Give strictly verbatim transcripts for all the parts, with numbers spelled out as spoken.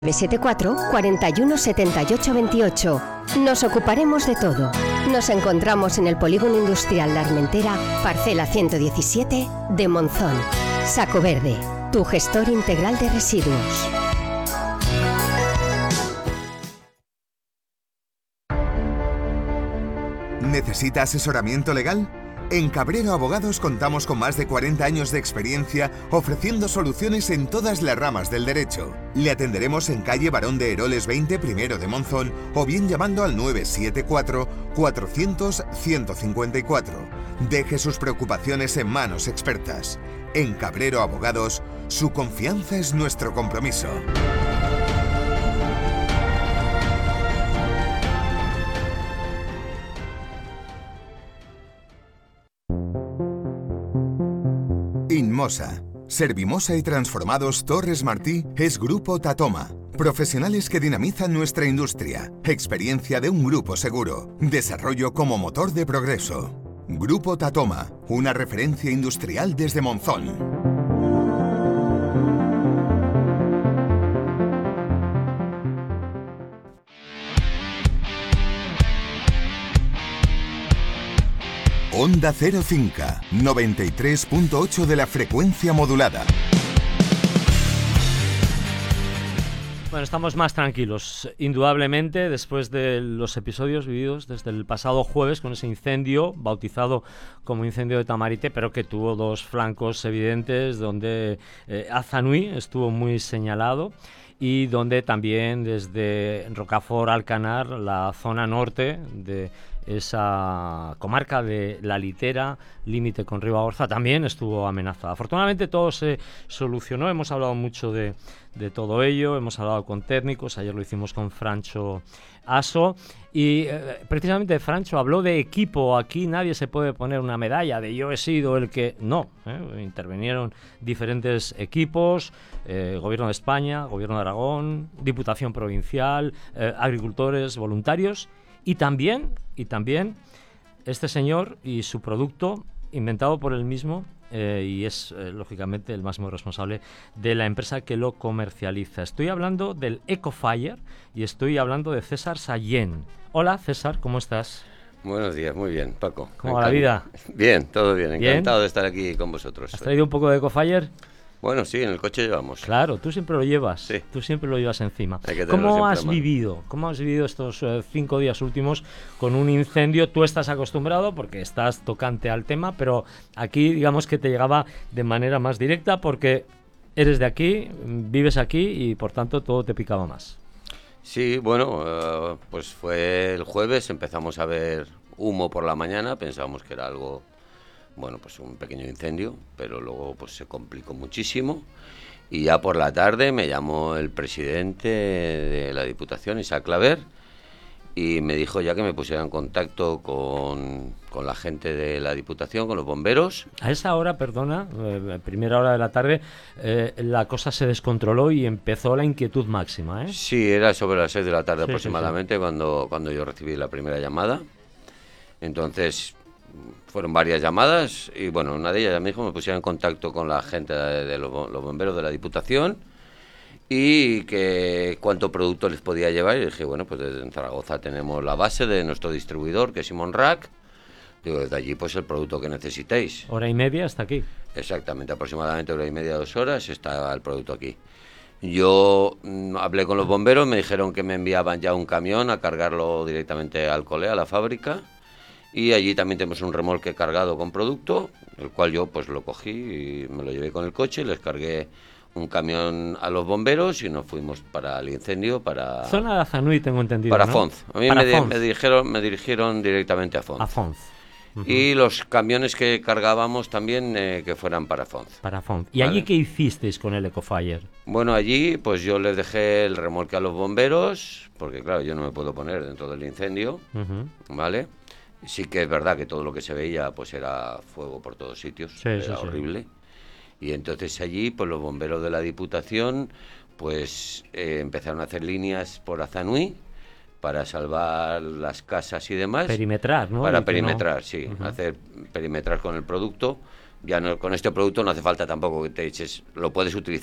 nueve siete cuatro, cuatro uno siete ocho dos ocho. Nos ocuparemos de todo. Nos encontramos en el Polígono Industrial La Armentera, parcela ciento diecisiete de Monzón. Saco Verde, tu gestor integral de residuos. ¿Necesita asesoramiento legal? En Cabrero Abogados contamos con más de cuarenta años de experiencia ofreciendo soluciones en todas las ramas del derecho. Le atenderemos en calle Barón de Eroles veinte, primero de Monzón, o bien llamando al nueve siete cuatro, cuatrocientos, ciento cincuenta y cuatro. Deje sus preocupaciones en manos expertas. En Cabrero Abogados, su confianza es nuestro compromiso. Inmosa, Servimosa y Transformados Torres Martí es Grupo Tatoma. Profesionales que dinamizan nuestra industria. Experiencia de un grupo seguro. Desarrollo como motor de progreso. Grupo Tatoma, una referencia industrial desde Monzón. Onda Cero Cinca, noventa y tres punto ocho de la frecuencia modulada. Bueno, estamos más tranquilos, indudablemente, después de los episodios vividos desde el pasado jueves con ese incendio, bautizado como incendio de Tamarite, pero que tuvo dos flancos evidentes, donde eh, Azanui estuvo muy señalado y donde también desde Rocafort a Alcanar, la zona norte de esa comarca de La Litera, límite con Ribagorza, también estuvo amenazada. Afortunadamente todo se solucionó, hemos hablado mucho de, de todo ello, hemos hablado con técnicos, ayer lo hicimos con Francho Aso y eh, precisamente Francho habló de equipo. Aquí nadie se puede poner una medalla de yo he sido el que... No, eh, intervinieron diferentes equipos, eh, Gobierno de España, Gobierno de Aragón, Diputación Provincial, eh, agricultores, voluntarios y también, y también este señor y su producto inventado por él mismo eh, y es eh, lógicamente el máximo responsable de la empresa que lo comercializa. Estoy hablando del Ecofire y estoy hablando de César Sallén. Hola César, ¿cómo estás? Buenos días, muy bien, Paco. ¿Cómo va la vida? Bien, todo bien, ¿Bien? Encantado de estar aquí con vosotros. ¿Has traído un poco de Ecofire? Bueno, sí, en el coche llevamos. Claro, tú siempre lo llevas, sí. Tú siempre lo llevas encima. ¿Cómo has vivido? ¿Cómo has vivido estos eh, cinco días últimos con un incendio? Tú estás acostumbrado porque estás tocante al tema, pero aquí digamos que te llegaba de manera más directa porque eres de aquí, vives aquí y por tanto todo te picaba más. Sí, bueno, uh, pues fue el jueves, empezamos a ver humo por la mañana, pensábamos que era algo... bueno, pues un pequeño incendio, pero luego pues se complicó muchísimo y ya por la tarde me llamó el presidente de la Diputación, Isaac Claver, y me dijo ya que me pusiera en contacto con, con la gente de la Diputación, con los bomberos. A esa hora, perdona, eh, primera hora de la tarde, eh, la cosa se descontroló y empezó la inquietud máxima, ¿eh? Sí, era sobre las seis de la tarde sí, aproximadamente, sí, sí. Cuando, cuando yo recibí la primera llamada. Entonces... fueron varias llamadas y bueno, una de ellas ya me dijo me pusiera en contacto con la gente de, de los, los bomberos de la Diputación y que cuánto producto les podía llevar. Y dije, bueno, pues desde Zaragoza tenemos la base de nuestro distribuidor, que es Simón Rack. Digo, desde allí pues el producto que necesitéis. Hora y media hasta aquí. Exactamente, aproximadamente hora y media, dos horas está el producto aquí. Yo mmm, hablé con los bomberos, me dijeron que me enviaban ya un camión a cargarlo directamente al Colé, a la fábrica. Y allí también tenemos un remolque cargado con producto, el cual yo pues lo cogí y me lo llevé con el coche, les cargué un camión a los bomberos y nos fuimos para el incendio, para... Zona de Azanui, tengo entendido, Para ¿no? Fonz. A mí para me, Fonz. me, dirigieron, me dirigieron directamente a Fonz. A Fonz. Uh-huh. Y los camiones que cargábamos también eh, que fueran para Fonz. Para Fonz. ¿Y ¿Vale? allí qué hicisteis con el Ecofire? Bueno, allí pues yo les dejé el remolque a los bomberos, porque claro, yo no me puedo poner dentro del incendio, uh-huh. ¿Vale? Sí que es verdad que todo lo que se veía pues era fuego por todos sitios, sí, era sí, horrible. Sí. Y entonces allí pues los bomberos de la Diputación pues eh, empezaron a hacer líneas por Azanui para salvar las casas y demás. Perimetrar, ¿no? Para y perimetrar, no... sí, uh-huh. hacer perimetrar con el producto. Ya no, con este producto no hace falta tampoco que te eches, lo puedes utilizar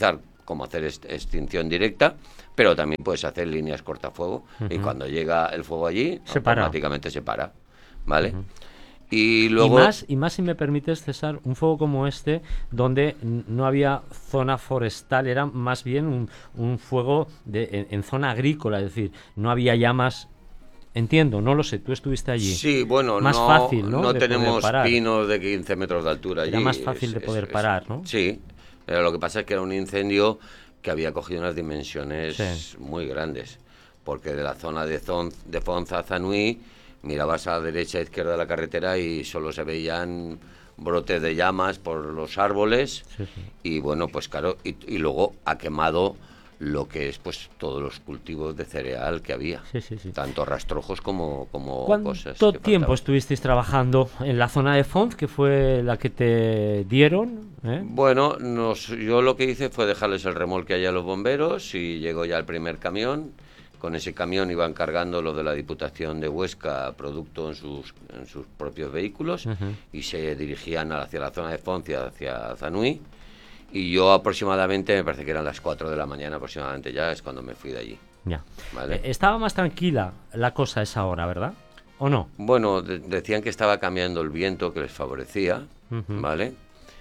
como hacer est- extinción directa, pero también puedes hacer líneas cortafuego, uh-huh. y cuando llega el fuego allí, se automáticamente para. se para, ¿vale? Uh-huh. Y, luego... y, más, y más si me permites, César, un fuego como este, donde no había zona forestal, era más bien un, un fuego de, en, en zona agrícola, es decir, no había llamas. Entiendo, no lo sé, tú estuviste allí. Sí, bueno, más no, fácil, ¿no? no de tenemos pinos de quince metros de altura allí. Era más fácil es, de poder es, parar, es, ¿no? Sí, pero lo que pasa es que era un incendio que había cogido unas dimensiones sí. muy grandes, porque de la zona de, Zon, de Fonza a Zanui mirabas a la derecha e izquierda de la carretera y solo se veían brotes de llamas por los árboles, sí, sí. y bueno, pues claro, y, y luego ha quemado lo que es pues todos los cultivos de cereal que había, sí, sí, sí. tanto rastrojos como, como ¿Cuánto cosas. ¿Cuánto tiempo estuvisteis trabajando en la zona de Fonz, que fue la que te dieron? ¿eh? Bueno, nos, yo lo que hice fue dejarles el remolque allá a los bomberos y llegó ya el primer camión. Con ese camión iban cargando lo de la Diputación de Huesca, producto en sus, en sus propios vehículos, uh-huh. y se dirigían hacia la zona de Fonz y hacia Zanui. Y yo aproximadamente, me parece que eran las cuatro de la mañana aproximadamente, ya es cuando me fui de allí. Ya. ¿Vale? Eh, estaba más tranquila la cosa a esa hora, ¿verdad? ¿O no? Bueno, de- decían que estaba cambiando el viento, que les favorecía, Uh-huh. ¿vale?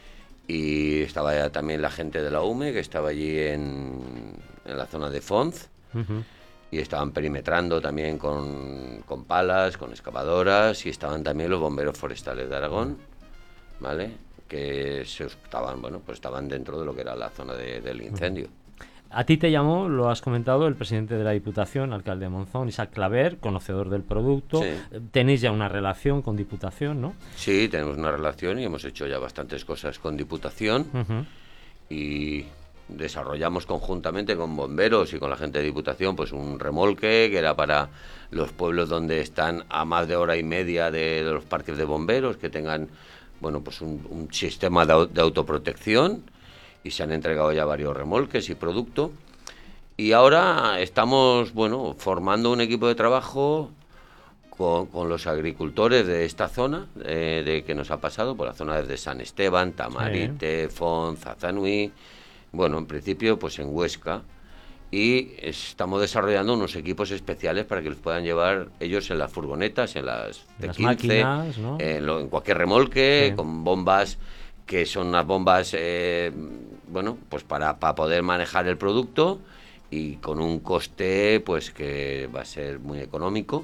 Y estaba ya también la gente de la U M E, que estaba allí en, en la zona de Fonz, Uh-huh. y estaban perimetrando también con, con palas, con excavadoras, y estaban también los bomberos forestales de Aragón, ¿vale? Que se estaban, bueno, pues estaban dentro de lo que era la zona de, del incendio. A ti te llamó, lo has comentado, el presidente de la Diputación, alcalde de Monzón, Isaac Claver, conocedor del producto. Sí. Tenéis ya una relación con Diputación, ¿no? Sí, tenemos una relación y hemos hecho ya bastantes cosas con Diputación, Uh-huh. y desarrollamos conjuntamente con bomberos y con la gente de Diputación pues un remolque que era para los pueblos donde están a más de hora y media de, de los parques de bomberos, que tengan, bueno, pues un, un sistema de, au- de autoprotección, y se han entregado ya varios remolques y producto. Y ahora estamos, bueno, formando un equipo de trabajo con, con los agricultores de esta zona, eh, de que nos ha pasado, por la zona de San Esteban, Tamarite, Fonz, Zanui, bueno, en principio pues en Huesca, y estamos desarrollando unos equipos especiales para que los puedan llevar ellos en las furgonetas, en las Las T quince, máquinas, ¿no? en, lo- en cualquier remolque, Sí. con bombas que son unas bombas, eh, bueno, pues para, para poder manejar el producto, y con un coste pues que va a ser muy económico,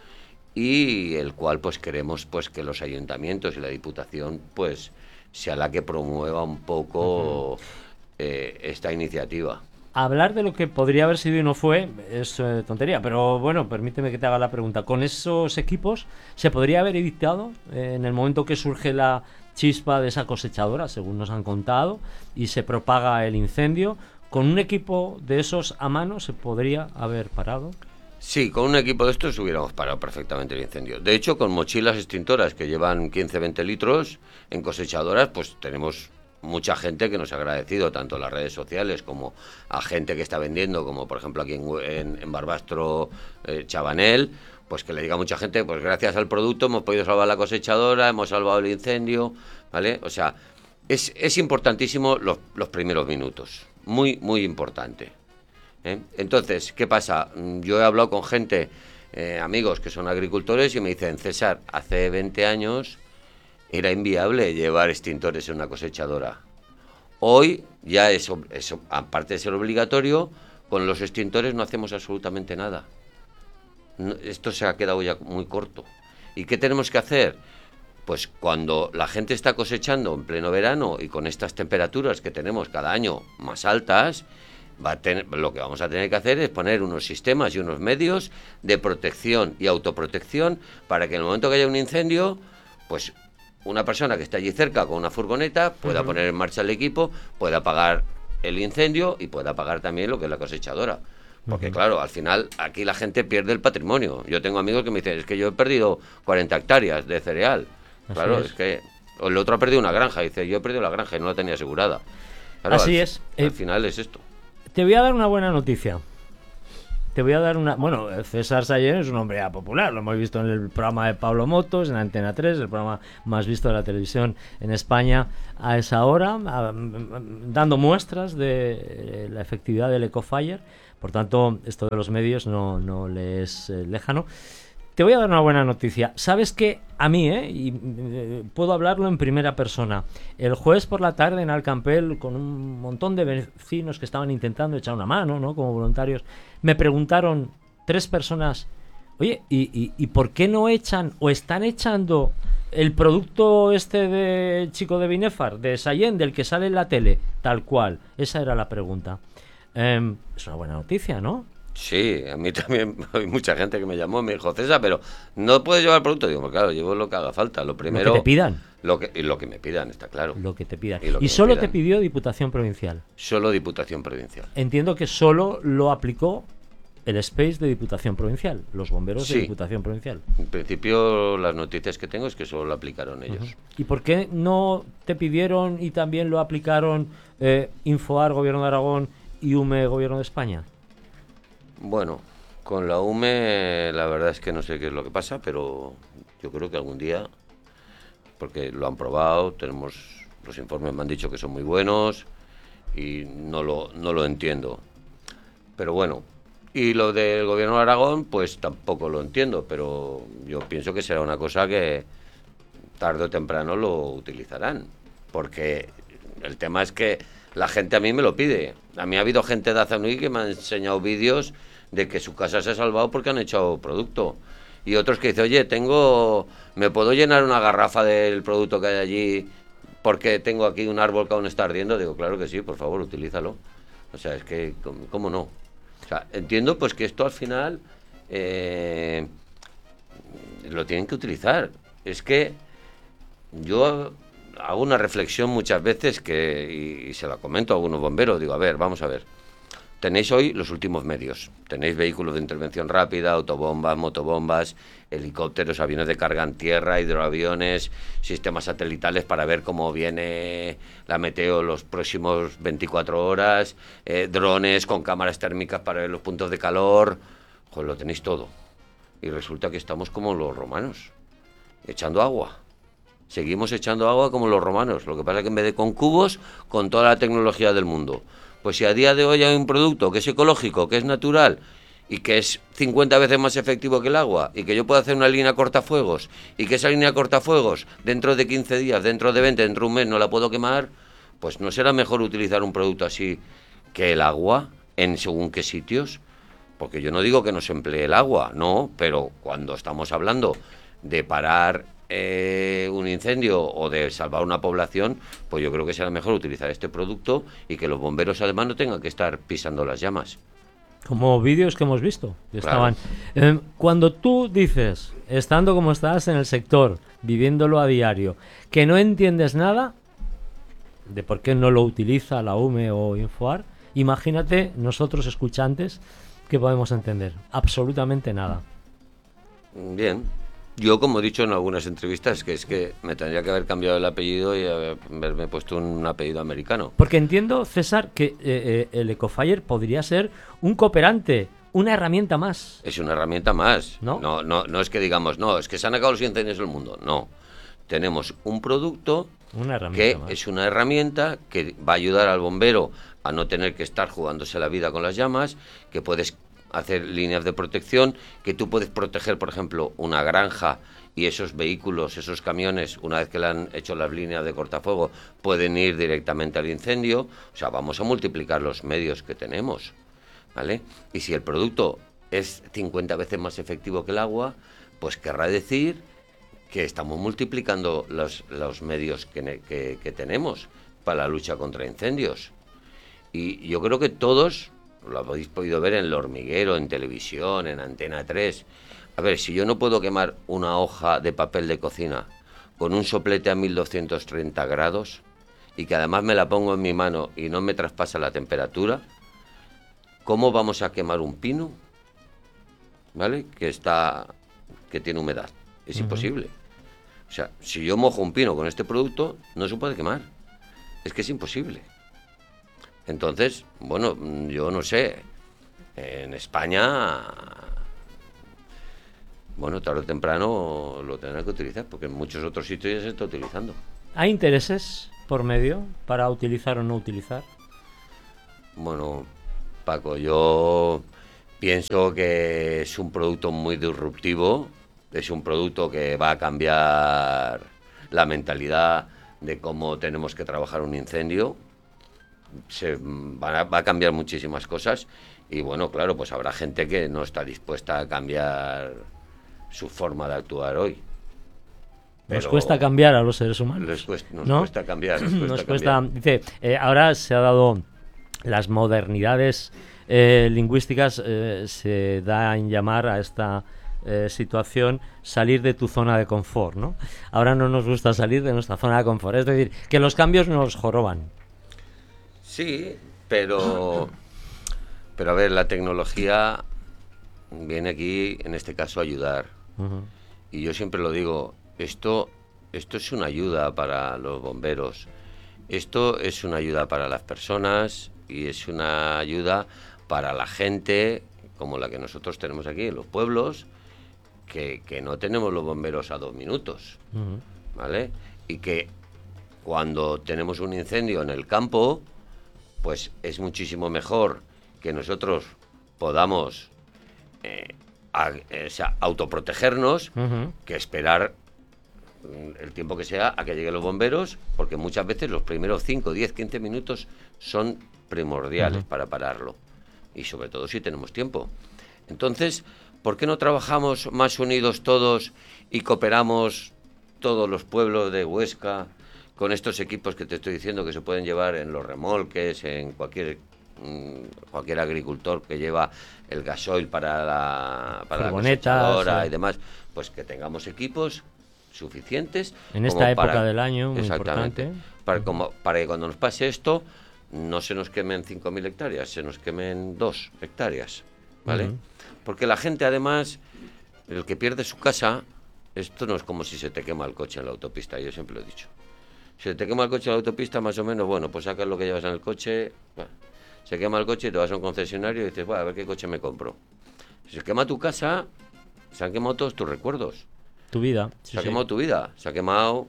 y el cual pues queremos pues que los ayuntamientos y la Diputación pues sea la que promueva un poco uh-huh. eh, esta iniciativa. Hablar de lo que podría haber sido y no fue es eh, tontería, pero bueno, permíteme que te haga la pregunta. ¿Con esos equipos se podría haber evitado eh, en el momento que surge la chispa de esa cosechadora, según nos han contado, y se propaga el incendio? ¿Con un equipo de esos a mano se podría haber parado? Sí, con un equipo de estos hubiéramos parado perfectamente el incendio. De hecho, con mochilas extintoras que llevan quince a veinte litros en cosechadoras, pues tenemos mucha gente que nos ha agradecido, tanto en las redes sociales como a gente que está vendiendo, como por ejemplo aquí en, en, en Barbastro, eh, Chabanel, pues que le diga a mucha gente, pues gracias al producto hemos podido salvar la cosechadora, hemos salvado el incendio, ¿vale? O sea, es, es importantísimo los, los primeros minutos, muy, muy importante. ¿eh? Entonces, ¿qué pasa? Yo he hablado con gente, eh, amigos que son agricultores, y me dicen, César, hace veinte años era inviable llevar extintores en una cosechadora. Hoy ya es, es, aparte de ser obligatorio, con los extintores no hacemos absolutamente nada. No, esto se ha quedado ya muy corto. ¿Y qué tenemos que hacer? Pues cuando la gente está cosechando en pleno verano y con estas temperaturas que tenemos cada año más altas, va a tener, lo que vamos a tener que hacer es poner unos sistemas y unos medios de protección y autoprotección para que en el momento que haya un incendio, pues una persona que está allí cerca con una furgoneta pueda uh-huh. poner en marcha el equipo, pueda apagar el incendio y pueda apagar también lo que es la cosechadora. Porque uh-huh. claro, al final aquí la gente pierde el patrimonio. Yo tengo amigos que me dicen, es que yo he perdido cuarenta hectáreas de cereal. Así claro, es. es que o el otro ha perdido una granja, dice, yo he perdido la granja y no la tenía asegurada. Claro, Así al, es. Al eh, final es esto. Te voy a dar una buena noticia. te voy a dar una... Bueno, César Sallent es un hombre ya popular, lo hemos visto en el programa de Pablo Motos, en Antena tres, el programa más visto de la televisión en España a esa hora, a, dando muestras de la efectividad del Ecofire. Por tanto, esto de los medios no, no le es eh, lejano. Te voy a dar una buena noticia. Sabes que a mí, ¿eh? y eh, puedo hablarlo en primera persona, el jueves por la tarde en Alcampel, con un montón de vecinos que estaban intentando echar una mano, ¿no?, como voluntarios, me preguntaron tres personas, oye, ¿y, y, y por qué no echan o están echando el producto este de chico de Binefar, de Sallent, del que sale en la tele? Tal cual. Esa era la pregunta. Eh, es una buena noticia, ¿no? Sí, a mí también hay mucha gente que me llamó y me dijo, César, pero no puedes llevar el producto. Digo, pues claro, llevo lo que haga falta. Lo primero... Lo que te pidan. Lo que, y lo que me pidan, está claro. Lo que te pidan. Y, lo que y solo pidan. te pidió Diputación Provincial. Solo Diputación Provincial. Entiendo que solo lo aplicó el Space de Diputación Provincial, los bomberos Sí. de Diputación Provincial. En principio, las noticias que tengo es que solo lo aplicaron ellos. Uh-huh. ¿Y por qué no te pidieron y también lo aplicaron eh, Infoar, Gobierno de Aragón, y U M E, Gobierno de España? Bueno, con la U M E la verdad es que no sé qué es lo que pasa, pero yo creo que algún día, porque lo han probado, tenemos los informes me han dicho que son muy buenos y no lo, no lo entiendo. Pero bueno, y lo del Gobierno de Aragón, pues tampoco lo entiendo, pero yo pienso que será una cosa que tarde o temprano lo utilizarán, porque el tema es que la gente a mí me lo pide. A mí ha habido gente de Azanui que me ha enseñado vídeos de que su casa se ha salvado porque han echado producto. Y otros que dicen, oye, tengo, ¿me puedo llenar una garrafa del producto que hay allí porque tengo aquí un árbol que aún está ardiendo? Digo, claro que sí, por favor, utilízalo. O sea, es que, ¿cómo, cómo no? O sea, entiendo pues que esto al final eh, lo tienen que utilizar. Es que yo hago una reflexión muchas veces que, y, y se la comento a algunos bomberos, digo, a ver, vamos a ver. Tenéis hoy los últimos medios. Tenéis vehículos de intervención rápida, autobombas, motobombas, helicópteros, aviones de carga en tierra, hidroaviones, sistemas satelitales para ver cómo viene la meteo los próximos veinticuatro horas, eh, drones con cámaras térmicas para ver los puntos de calor. Pues lo tenéis todo. Y resulta que estamos como los romanos, echando agua. Seguimos echando agua como los romanos. Lo que pasa es que en vez de con cubos, con toda la tecnología del mundo. Pues si a día de hoy hay un producto que es ecológico, que es natural y que es cincuenta veces más efectivo que el agua y que yo puedo hacer una línea cortafuegos y que esa línea cortafuegos dentro de quince días, dentro de veinte, dentro de un mes no la puedo quemar, pues ¿no será mejor utilizar un producto así que el agua en según qué sitios? Porque yo no digo que no se emplee el agua, no, pero cuando estamos hablando de parar Eh, un incendio o de salvar una población, pues yo creo que será mejor utilizar este producto y que los bomberos además no tengan que estar pisando las llamas. Como vídeos que hemos visto. Que Claro. estaban. Eh, cuando tú dices, estando como estás en el sector, viviéndolo a diario, que no entiendes nada de por qué no lo utiliza la U M E o Infoar, imagínate nosotros escuchantes que podemos entender absolutamente nada. Bien. Yo, como he dicho en algunas entrevistas, que es que me tendría que haber cambiado el apellido y haberme puesto un apellido americano. Porque entiendo, César, que eh, eh, el Ecofire podría ser un cooperante, una herramienta más. Es una herramienta más. ¿No? No, no, no es que digamos, no, es que se han acabado los incendios del mundo. No. Tenemos un producto Una que herramienta más. es una herramienta que va a ayudar al bombero a no tener que estar jugándose la vida con las llamas, que puedes hacer líneas de protección, que tú puedes proteger, por ejemplo, una granja y esos vehículos, esos camiones, una vez que le han hecho las líneas de cortafuego, pueden ir directamente al incendio. O sea, vamos a multiplicar los medios que tenemos, ¿vale? Y si el producto es cincuenta veces más efectivo que el agua, pues querrá decir que estamos multiplicando los, los medios que, que, que tenemos para la lucha contra incendios. Y yo creo que todos lo habéis podido ver en El Hormiguero, en televisión, en Antena tres. A ver, si yo no puedo quemar una hoja de papel de cocina con un soplete a mil doscientos treinta grados y que además me la pongo en mi mano y no me traspasa la temperatura, ¿cómo vamos a quemar un pino? ¿Vale? Que está, que tiene humedad. Es uh-huh. imposible. O sea, si yo mojo un pino con este producto, no se puede quemar. Es que es imposible. Entonces, bueno, yo no sé. en España, bueno, tarde o temprano lo tendrán que utilizar, porque en muchos otros sitios ya se está utilizando. ¿Hay intereses por medio para utilizar o no utilizar? Bueno, Paco, yo pienso que es un producto muy disruptivo, es un producto que va a cambiar la mentalidad de cómo tenemos que trabajar un incendio. Se va a, va a cambiar muchísimas cosas y bueno, claro, pues habrá gente que no está dispuesta a cambiar su forma de actuar hoy. Nos cuesta cambiar a los seres humanos. Les cuesta, nos ¿no? cuesta cambiar. Nos cuesta, nos cuesta cambiar. Dice, eh, ahora se ha dado las modernidades eh, lingüísticas, eh, se da en llamar a esta eh, situación salir de tu zona de confort, ¿no? Ahora no nos gusta salir de nuestra zona de confort, es decir, que los cambios nos joroban. Sí, pero, pero a ver, la tecnología viene aquí, en este caso, a ayudar. Uh-huh. Y yo siempre lo digo, esto, esto es una ayuda para los bomberos, esto es una ayuda para las personas y es una ayuda para la gente como la que nosotros tenemos aquí en los pueblos, que, que no tenemos los bomberos a dos minutos, uh-huh. ¿vale? Y que cuando tenemos un incendio en el campo, pues es muchísimo mejor que nosotros podamos eh, a, eh, o sea, autoprotegernos uh-huh. que esperar el tiempo que sea a que lleguen los bomberos, porque muchas veces los primeros cinco, diez, quince minutos son primordiales uh-huh. para pararlo, y sobre todo si tenemos tiempo. Entonces, ¿por qué no trabajamos más unidos todos y cooperamos todos los pueblos de Huesca con estos equipos que te estoy diciendo que se pueden llevar en los remolques, en cualquier cualquier agricultor que lleva el gasoil para la para la cosechadora sí. y demás, pues que tengamos equipos suficientes en esta época para, del año, muy exactamente, importante, para, como, para que cuando nos pase esto no se nos quemen cinco mil hectáreas, se nos quemen dos hectáreas, ¿vale? Uh-huh. Porque la gente, además, el que pierde su casa, esto no es como si se te quema el coche en la autopista, yo siempre lo he dicho. Si se te quema el coche en la autopista, más o menos, bueno, pues sacas lo que llevas en el coche, bueno, se quema el coche y te vas a un concesionario y dices, bueno, a ver qué coche me compro. Si se quema tu casa, se han quemado todos tus recuerdos. Tu vida. Sí, se ha quemado sí. tu vida, se ha quemado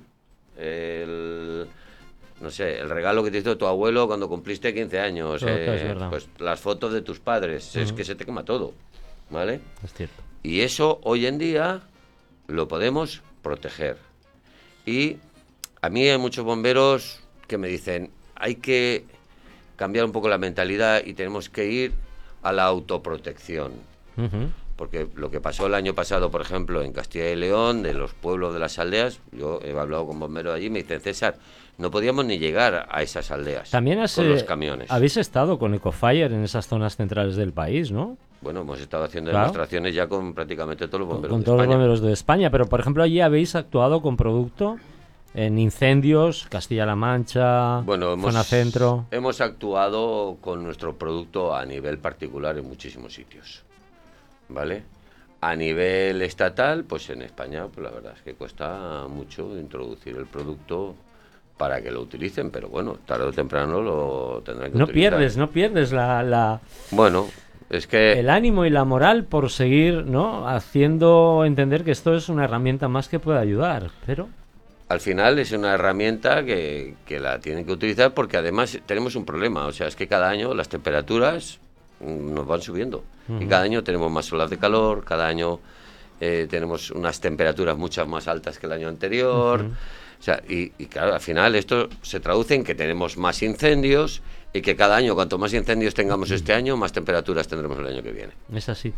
el... no sé, el regalo que te hizo tu abuelo cuando cumpliste quince años, eh, pues las fotos de tus padres, uh-huh. es que se te quema todo, ¿vale? Es cierto. Y eso hoy en día lo podemos proteger. Y a mí hay muchos bomberos que me dicen, hay que cambiar un poco la mentalidad y tenemos que ir a la autoprotección. Uh-huh. Porque lo que pasó el año pasado, por ejemplo, en Castilla y León, de los pueblos de las aldeas, yo he hablado con bomberos allí y me dicen, César, no podíamos ni llegar a esas aldeas. También has, con los camiones. Habéis estado con Ecofire en esas zonas centrales del país, ¿no? Bueno, hemos estado haciendo claro. demostraciones ya con prácticamente todos los bomberos con, con de todos España. los bomberos de España, pero por ejemplo allí habéis actuado con producto en incendios, Castilla-La Mancha, bueno, hemos, zona centro. Hemos actuado con nuestro producto a nivel particular en muchísimos sitios, ¿vale? A nivel estatal, pues en España, pues la verdad es que cuesta mucho introducir el producto para que lo utilicen, pero bueno, tarde o temprano lo tendrán que no utilizar. No pierdes, no pierdes la, la... Bueno, es que... el ánimo y la moral por seguir, ¿no?, haciendo entender que esto es una herramienta más que puede ayudar, pero... Al final es una herramienta que, que la tienen que utilizar porque además tenemos un problema, o sea, es que cada año las temperaturas nos van subiendo uh-huh. y cada año tenemos más olas de calor, cada año eh, tenemos unas temperaturas mucho más altas que el año anterior, uh-huh. o sea, y, y claro, al final esto se traduce en que tenemos más incendios y que cada año, cuanto más incendios tengamos uh-huh. este año, más temperaturas tendremos el año que viene. Es así.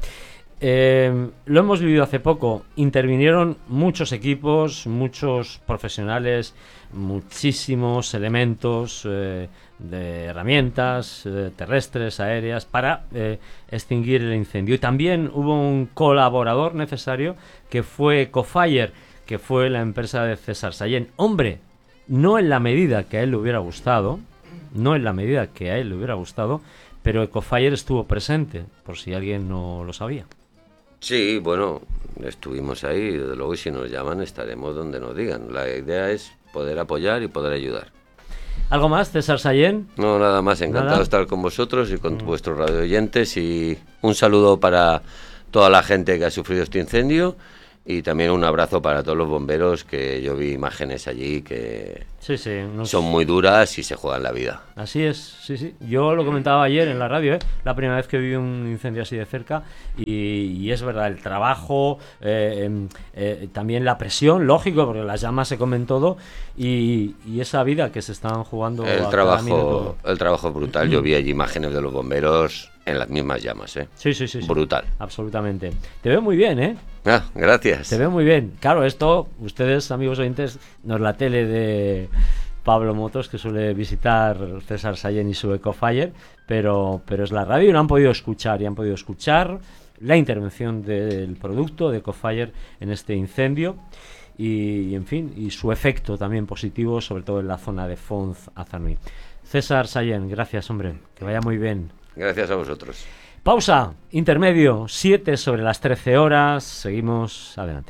Eh, lo hemos vivido hace poco, intervinieron muchos equipos, muchos profesionales, muchísimos elementos eh, de herramientas eh, terrestres, aéreas, para eh, extinguir el incendio. Y también hubo un colaborador necesario que fue Ecofire, que fue la empresa de César Sallén. Hombre, no en la medida que a él le hubiera gustado, no en la medida que a él le hubiera gustado, pero Ecofire estuvo presente, por si alguien no lo sabía. Sí, bueno, estuvimos ahí, desde luego, y si nos llaman estaremos donde nos digan. La idea es poder apoyar y poder ayudar. ¿Algo más, César Sallén? No, nada más, encantado ¿Nada? de estar con vosotros y con mm. vuestros radio oyentes, y un saludo para toda la gente que ha sufrido este incendio. Y también un abrazo para todos los bomberos, que yo vi imágenes allí que sí, sí, nos... son muy duras y se juegan la vida. Así es, sí, sí. Yo lo comentaba ayer en la radio, ¿eh? La primera vez que vi un incendio así de cerca, y, y es verdad, el trabajo, eh, eh, también la presión, lógico, porque las llamas se comen todo, y, y esa vida que se están jugando. El trabajo, el trabajo es brutal. Yo vi allí imágenes de los bomberos en las mismas llamas, ¿eh? Sí, sí, sí, sí. Brutal. Absolutamente. Te veo muy bien, ¿eh? Ah, gracias. Te veo muy bien. Claro, esto, ustedes, amigos oyentes, no es la tele de Pablo Motos, que suele visitar César Sallén y su Ecofire, pero, pero es la radio y lo han podido escuchar, y han podido escuchar la intervención del producto de Ecofire en este incendio, y, y en fin, y su efecto también positivo, sobre todo en la zona de Fonz-Azanui. César Sallén, gracias, hombre, que vaya muy bien. Gracias a vosotros. Pausa, intermedio, siete sobre las trece horas, seguimos adelante.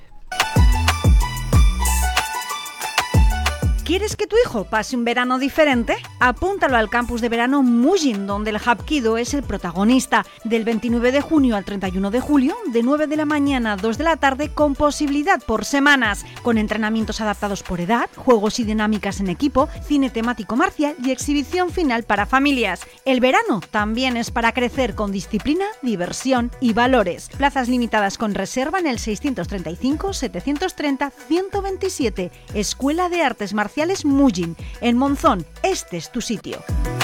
¿Quieres que tu hijo pase un verano diferente? Apúntalo al campus de verano Mujin, donde el Hapkido es el protagonista. Del veintinueve de junio al treinta y uno de julio, de nueve de la mañana a dos de la tarde, con posibilidad por semanas, con entrenamientos adaptados por edad, juegos y dinámicas en equipo, cine temático marcial y exhibición final para familias. El verano también es para crecer con disciplina, diversión y valores. Plazas limitadas con reserva en el seiscientos treinta y cinco, setecientos treinta, ciento veintisiete. Escuela de Artes Marciales Mujin, en Monzón. Este es tu sitio.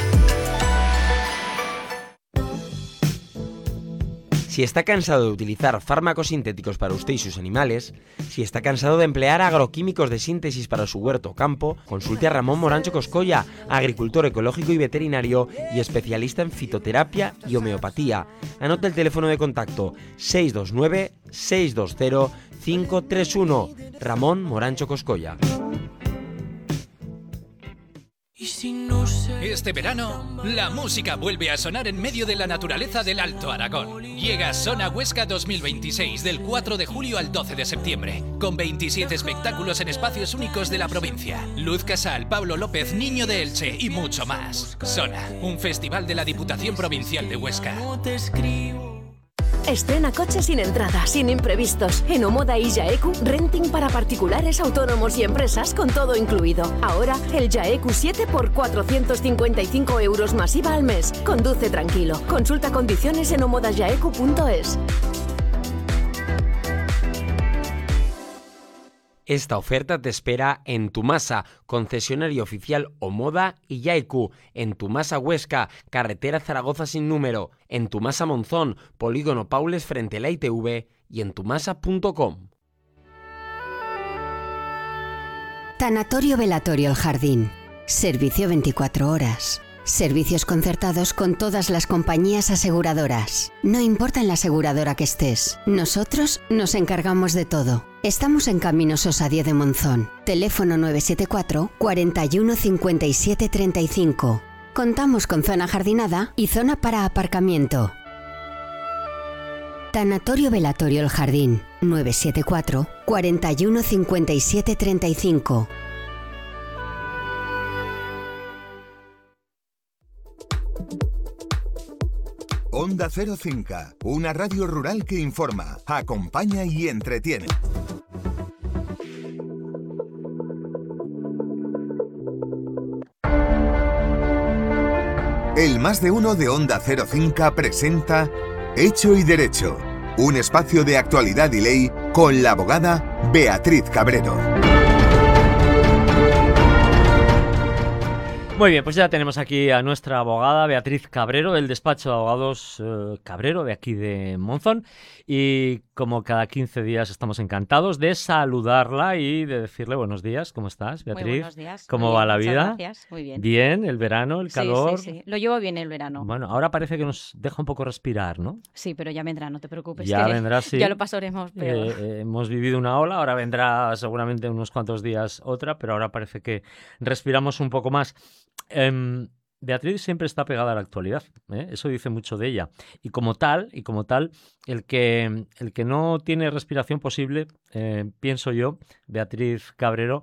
Si está cansado de utilizar fármacos sintéticos para usted y sus animales, si está cansado de emplear agroquímicos de síntesis para su huerto o campo, consulte a Ramón Morancho Coscolla, agricultor ecológico y veterinario y especialista en fitoterapia y homeopatía. Anote el teléfono de contacto seis dos nueve, seis dos cero, cinco tres uno. Ramón Morancho Coscolla. Este verano, la música vuelve a sonar en medio de la naturaleza del Alto Aragón. Llega Sona Huesca dos mil veintiséis del cuatro de julio al doce de septiembre, con veintisiete espectáculos en espacios únicos de la provincia. Luz Casal, Pablo López, Niño de Elche y mucho más. Sona, un festival de la Diputación Provincial de Huesca. Estrena coche sin entrada, sin imprevistos. En Omoda y Jaeku, renting para particulares, autónomos y empresas con todo incluido. Ahora, el Jaeku siete por cuatrocientos cincuenta y cinco euros más I V A al mes. Conduce tranquilo. Consulta condiciones en omoda jaeku punto es. Esta oferta te espera en Tumasa, concesionario oficial Omoda y Jaeku, en Tumasa Huesca, carretera Zaragoza sin número, en Tumasa Monzón, polígono Paules frente a la I T V y en tumasa punto com. Tanatorio Velatorio El Jardín. Servicio veinticuatro horas. Servicios concertados con todas las compañías aseguradoras. No importa en la aseguradora que estés, nosotros nos encargamos de todo. Estamos en Camino Sosa diez de Monzón. Teléfono nueve siete cuatro, cuarenta y uno, cincuenta y siete, treinta y cinco. Contamos con zona jardinada y zona para aparcamiento. Tanatorio Velatorio El Jardín. nueve siete cuatro, cuarenta y uno, cincuenta y siete, treinta y cinco. Onda Cero Cinca, una radio rural que informa, acompaña y entretiene. El Más de Uno de Onda Cero Cinca presenta Hecho y Derecho, un espacio de actualidad y ley con la abogada Beatriz Cabrero. Muy bien, pues ya tenemos aquí a nuestra abogada Beatriz Cabrero, del despacho de abogados eh, Cabrero, de aquí de Monzón, y como cada quince días estamos encantados de saludarla y de decirle buenos días. ¿Cómo estás, Beatriz? Muy buenos días. ¿Cómo Muy va bien, la muchas vida? Gracias, muy bien. Bien, el verano, el calor. Sí, sí, sí. Lo llevo bien el verano. Bueno, ahora parece que nos deja un poco respirar, ¿no? Sí, pero ya vendrá, no te preocupes. Ya que vendrá, sí. Ya lo pasaremos, pero... Eh, eh, hemos vivido una ola, ahora vendrá seguramente unos cuantos días otra, pero ahora parece que respiramos un poco más. Eh, Beatriz siempre está pegada a la actualidad, ¿eh? Eso dice mucho de ella. Y como tal, y como tal, el que, el que no tiene respiración posible, eh, pienso yo, Beatriz Cabrero,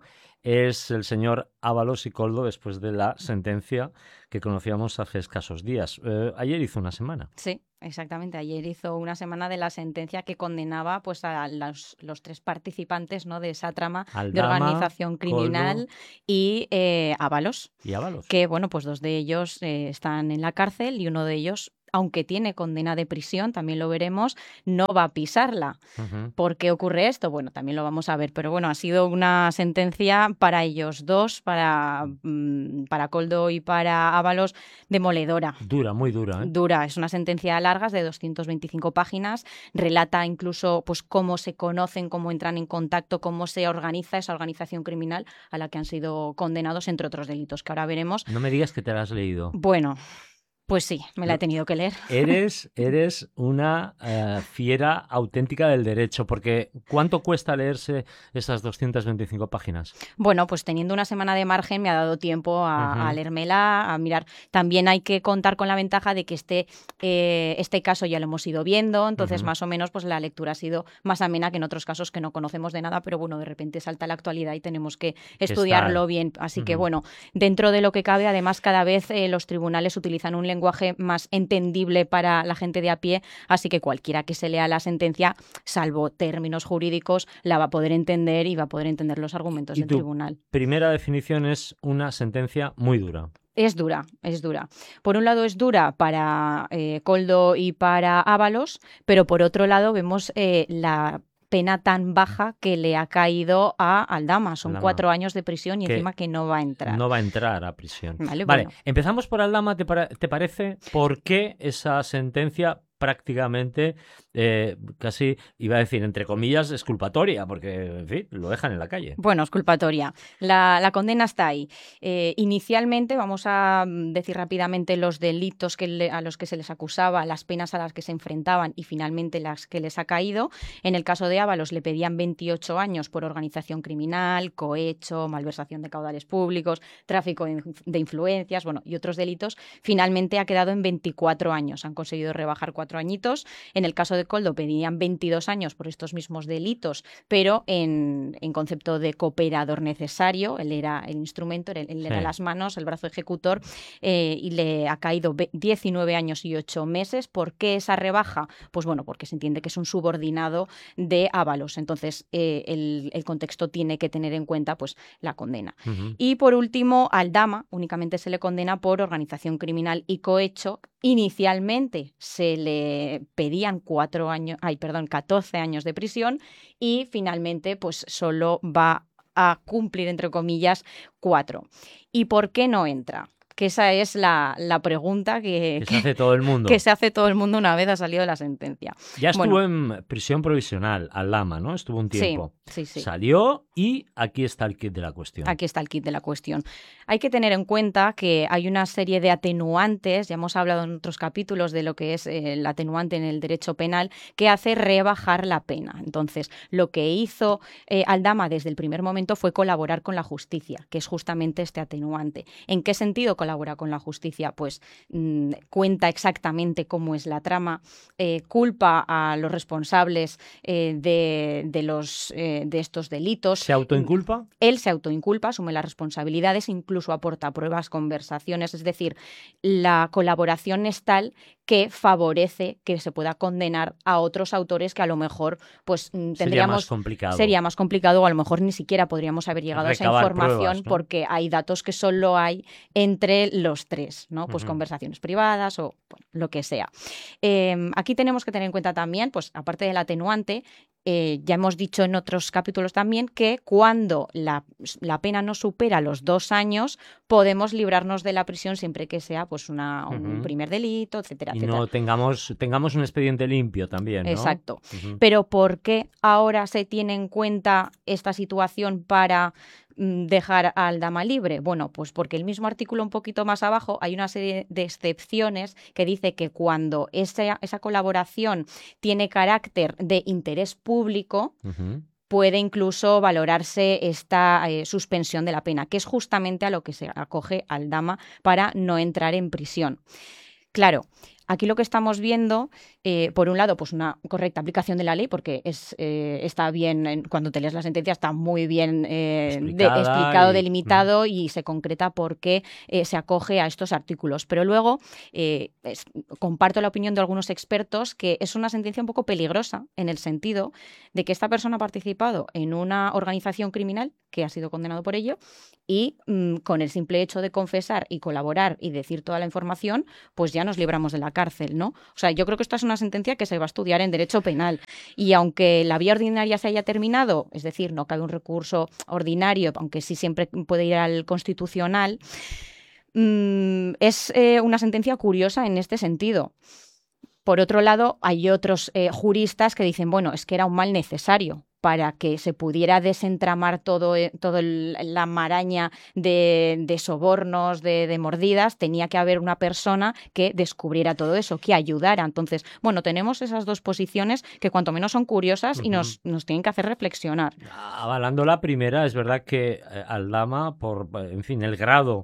es el señor Ábalos y Koldo después de la sentencia que conocíamos hace escasos días. Eh, ayer hizo una semana. Sí, exactamente. Ayer hizo una semana de la sentencia que condenaba pues a los, los tres participantes, ¿no?, de esa trama Aldama, de organización criminal Koldo y eh, Ábalos. Y Ábalos. Que, bueno, pues dos de ellos eh, están en la cárcel y uno de ellos, aunque tiene condena de prisión, también lo veremos, no va a pisarla. Uh-huh. ¿Por qué ocurre esto? Bueno, también lo vamos a ver, pero bueno, ha sido una sentencia para ellos dos, para, mm, para Koldo y para Ábalos, demoledora. Dura, muy dura, ¿eh? Dura, es una sentencia larga, es de doscientas veinticinco páginas, relata incluso pues cómo se conocen, cómo entran en contacto, cómo se organiza esa organización criminal a la que han sido condenados, entre otros delitos que ahora veremos. No me digas que te la has leído. Bueno, pues sí, me la he tenido que leer. Eres, eres una uh, fiera auténtica del derecho, porque ¿cuánto cuesta leerse esas doscientas veinticinco páginas? Bueno, pues teniendo una semana de margen me ha dado tiempo a, uh-huh. a leérmela, a mirar. También hay que contar con la ventaja de que este, eh, este caso ya lo hemos ido viendo, entonces uh-huh. más o menos pues la lectura ha sido más amena que en otros casos que no conocemos de nada, pero bueno, de repente salta la actualidad y tenemos que estudiarlo bien. Así uh-huh. que bueno, dentro de lo que cabe, además cada vez eh, los tribunales utilizan un lenguaje lenguaje más entendible para la gente de a pie, así que cualquiera que se lea la sentencia, salvo términos jurídicos, la va a poder entender y va a poder entender los argumentos y del tu tribunal. Primera definición es una sentencia muy dura. Es dura, es dura. Por un lado es dura para eh, Koldo y para Ábalos, pero por otro lado vemos eh, la pena tan baja que le ha caído a Aldama. Son Aldama. cuatro años de prisión y que encima que no va a entrar. No va a entrar a prisión. Vale, vale bueno. Empezamos por Aldama, ¿te, para, ¿te parece? ¿Por qué esa sentencia prácticamente, eh, casi, iba a decir, entre comillas, exculpatoria? Porque, en fin, lo dejan en la calle. Bueno, exculpatoria. La, la condena está ahí. Eh, inicialmente, vamos a decir rápidamente los delitos que le, a los que se les acusaba, las penas a las que se enfrentaban y finalmente las que les ha caído. En el caso de Ábalos le pedían veintiocho años por organización criminal, cohecho, malversación de caudales públicos, tráfico de influencias, bueno, y otros delitos. Finalmente ha quedado en veinticuatro años. Han conseguido rebajar cuatro añitos. En el caso de Koldo pedían veintidós años por estos mismos delitos, pero en, en concepto de cooperador necesario. Él era el instrumento, él, él era sí. las manos, el brazo ejecutor, eh, y le ha caído diecinueve años y ocho meses. ¿Por qué esa rebaja? Pues bueno, porque se entiende que es un subordinado de Ábalos. Entonces, eh, el, el contexto tiene que tener en cuenta pues la condena. Uh-huh. Y por último, Aldama únicamente se le condena por organización criminal y cohecho. Inicialmente se le pedían cuatro años, ay, perdón, catorce años de prisión y finalmente pues solo va a cumplir, entre comillas, cuatro. ¿Y por qué no entra? Que esa es la, la pregunta que, que se hace todo el mundo. Que se hace todo el mundo una vez ha salido la sentencia. Ya estuvo bueno, en prisión provisional, Aldama, ¿no? Estuvo un tiempo. Sí, sí, sí. Salió y aquí está el kit de la cuestión. Aquí está el kit de la cuestión. Hay que tener en cuenta que hay una serie de atenuantes, ya hemos hablado en otros capítulos de lo que es el atenuante en el derecho penal, que hace rebajar la pena. Entonces, lo que hizo eh, Aldama desde el primer momento fue colaborar con la justicia, que es justamente este atenuante. ¿En qué sentido colabora con la justicia? Pues mmm, cuenta exactamente cómo es la trama, eh, culpa a los responsables eh, de, de, los, eh, de estos delitos. ¿Se autoinculpa? Él se autoinculpa, asume las responsabilidades, incluso aporta pruebas, conversaciones, es decir, la colaboración es tal que favorece que se pueda condenar a otros autores que a lo mejor pues tendríamos... Sería más complicado. Sería más complicado o a lo mejor ni siquiera podríamos haber llegado Recabar a esa información pruebas, ¿no? Porque hay datos que solo hay entre los tres, ¿no? Pues uh-huh. conversaciones privadas o bueno, lo que sea. Eh, aquí tenemos que tener en cuenta también, pues aparte del atenuante, Eh, ya hemos dicho en otros capítulos también que cuando la, la pena no supera los dos años podemos librarnos de la prisión siempre que sea pues una, uh-huh. un primer delito, etcétera, y etcétera. no tengamos, tengamos un expediente limpio también, ¿no? Exacto. Uh-huh. Pero ¿por qué ahora se tiene en cuenta esta situación para dejar a Aldama libre? Bueno, pues porque el mismo artículo un poquito más abajo hay una serie de excepciones que dice que cuando esa, esa colaboración tiene carácter de interés público, uh-huh. puede incluso valorarse esta eh, suspensión de la pena, que es justamente a lo que se acoge Aldama para no entrar en prisión. Claro, Aquí lo que estamos viendo, eh, por un lado, pues una correcta aplicación de la ley, porque es, eh, está bien, cuando te lees la sentencia, está muy bien eh, de, explicado, y... delimitado mm. y se concreta por qué eh, se acoge a estos artículos. Pero luego eh, es, comparto la opinión de algunos expertos que es una sentencia un poco peligrosa en el sentido de que esta persona ha participado en una organización criminal que ha sido condenado por ello y mmm, con el simple hecho de confesar y colaborar y decir toda la información, pues ya nos libramos de la cárcel, ¿no? O sea, yo creo que esta es una sentencia que se va a estudiar en derecho penal y aunque la vía ordinaria se haya terminado, es decir, no cabe un recurso ordinario, aunque sí siempre puede ir al Constitucional, mmm, es eh, una sentencia curiosa en este sentido. Por otro lado, hay otros eh, juristas que dicen, bueno, es que era un mal necesario para que se pudiera desentramar todo, todo el, la maraña de, de sobornos, de, de mordidas, tenía que haber una persona que descubriera todo eso, que ayudara. Entonces, bueno, tenemos esas dos posiciones que cuanto menos son curiosas uh-huh. y nos, nos tienen que hacer reflexionar. Avalando la primera, es verdad que eh, Aldama, por en fin, el grado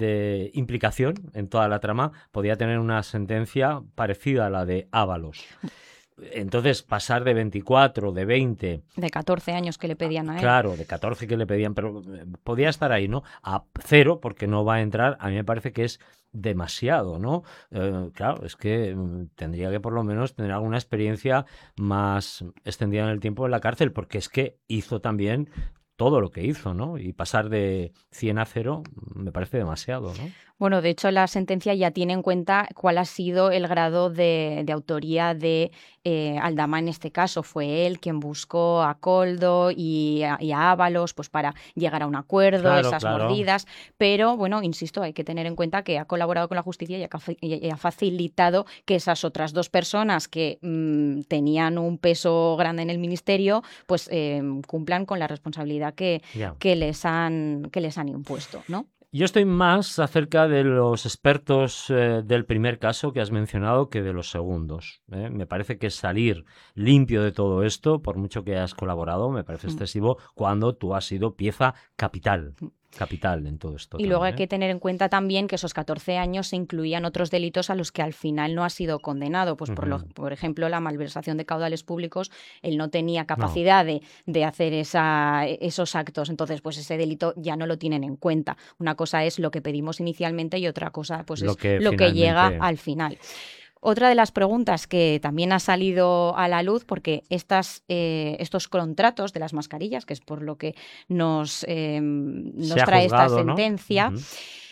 de implicación en toda la trama, podía tener una sentencia parecida a la de Ábalos. Entonces, pasar de veinticuatro, de veinte... De catorce años que le pedían a él. Claro, de catorce que le pedían, pero podía estar ahí, ¿no? A cero, porque no va a entrar, a mí me parece que es demasiado, ¿no? Eh, claro, es que tendría que por lo menos tener alguna experiencia más extendida en el tiempo en la cárcel, porque es que hizo también todo lo que hizo, ¿no? Y pasar de cien a cero me parece demasiado, ¿no? Bueno, de hecho, la sentencia ya tiene en cuenta cuál ha sido el grado de, de autoría de eh, Aldama en este caso. Fue él quien buscó a Koldo y a, y a Ábalos pues, para llegar a un acuerdo, claro, esas claro. mordidas. Pero, bueno, insisto, hay que tener en cuenta que ha colaborado con la justicia y ha, y ha facilitado que esas otras dos personas que mmm, tenían un peso grande en el ministerio pues eh, cumplan con la responsabilidad que, yeah. que, les han, que les han impuesto, ¿no? Yo estoy más acerca de los expertos eh, del primer caso que has mencionado que de los segundos. ¿eh? Me parece que salir limpio de todo esto, por mucho que hayas colaborado, me parece excesivo cuando tú has sido pieza capital. Capital en todo esto. Y también, luego hay ¿eh? que tener en cuenta también que esos catorce años se incluían otros delitos a los que al final no ha sido condenado. Pues uh-huh. por, lo, por ejemplo, la malversación de caudales públicos, él no tenía capacidad no. de, de hacer esa, esos actos. Entonces, pues ese delito ya no lo tienen en cuenta. Una cosa es lo que pedimos inicialmente y otra cosa pues lo es que lo finalmente... que llega al final. Otra de las preguntas que también ha salido a la luz, porque estas, eh, estos contratos de las mascarillas, que es por lo que nos, eh, nos trae juzgado, esta sentencia, ¿no? uh-huh.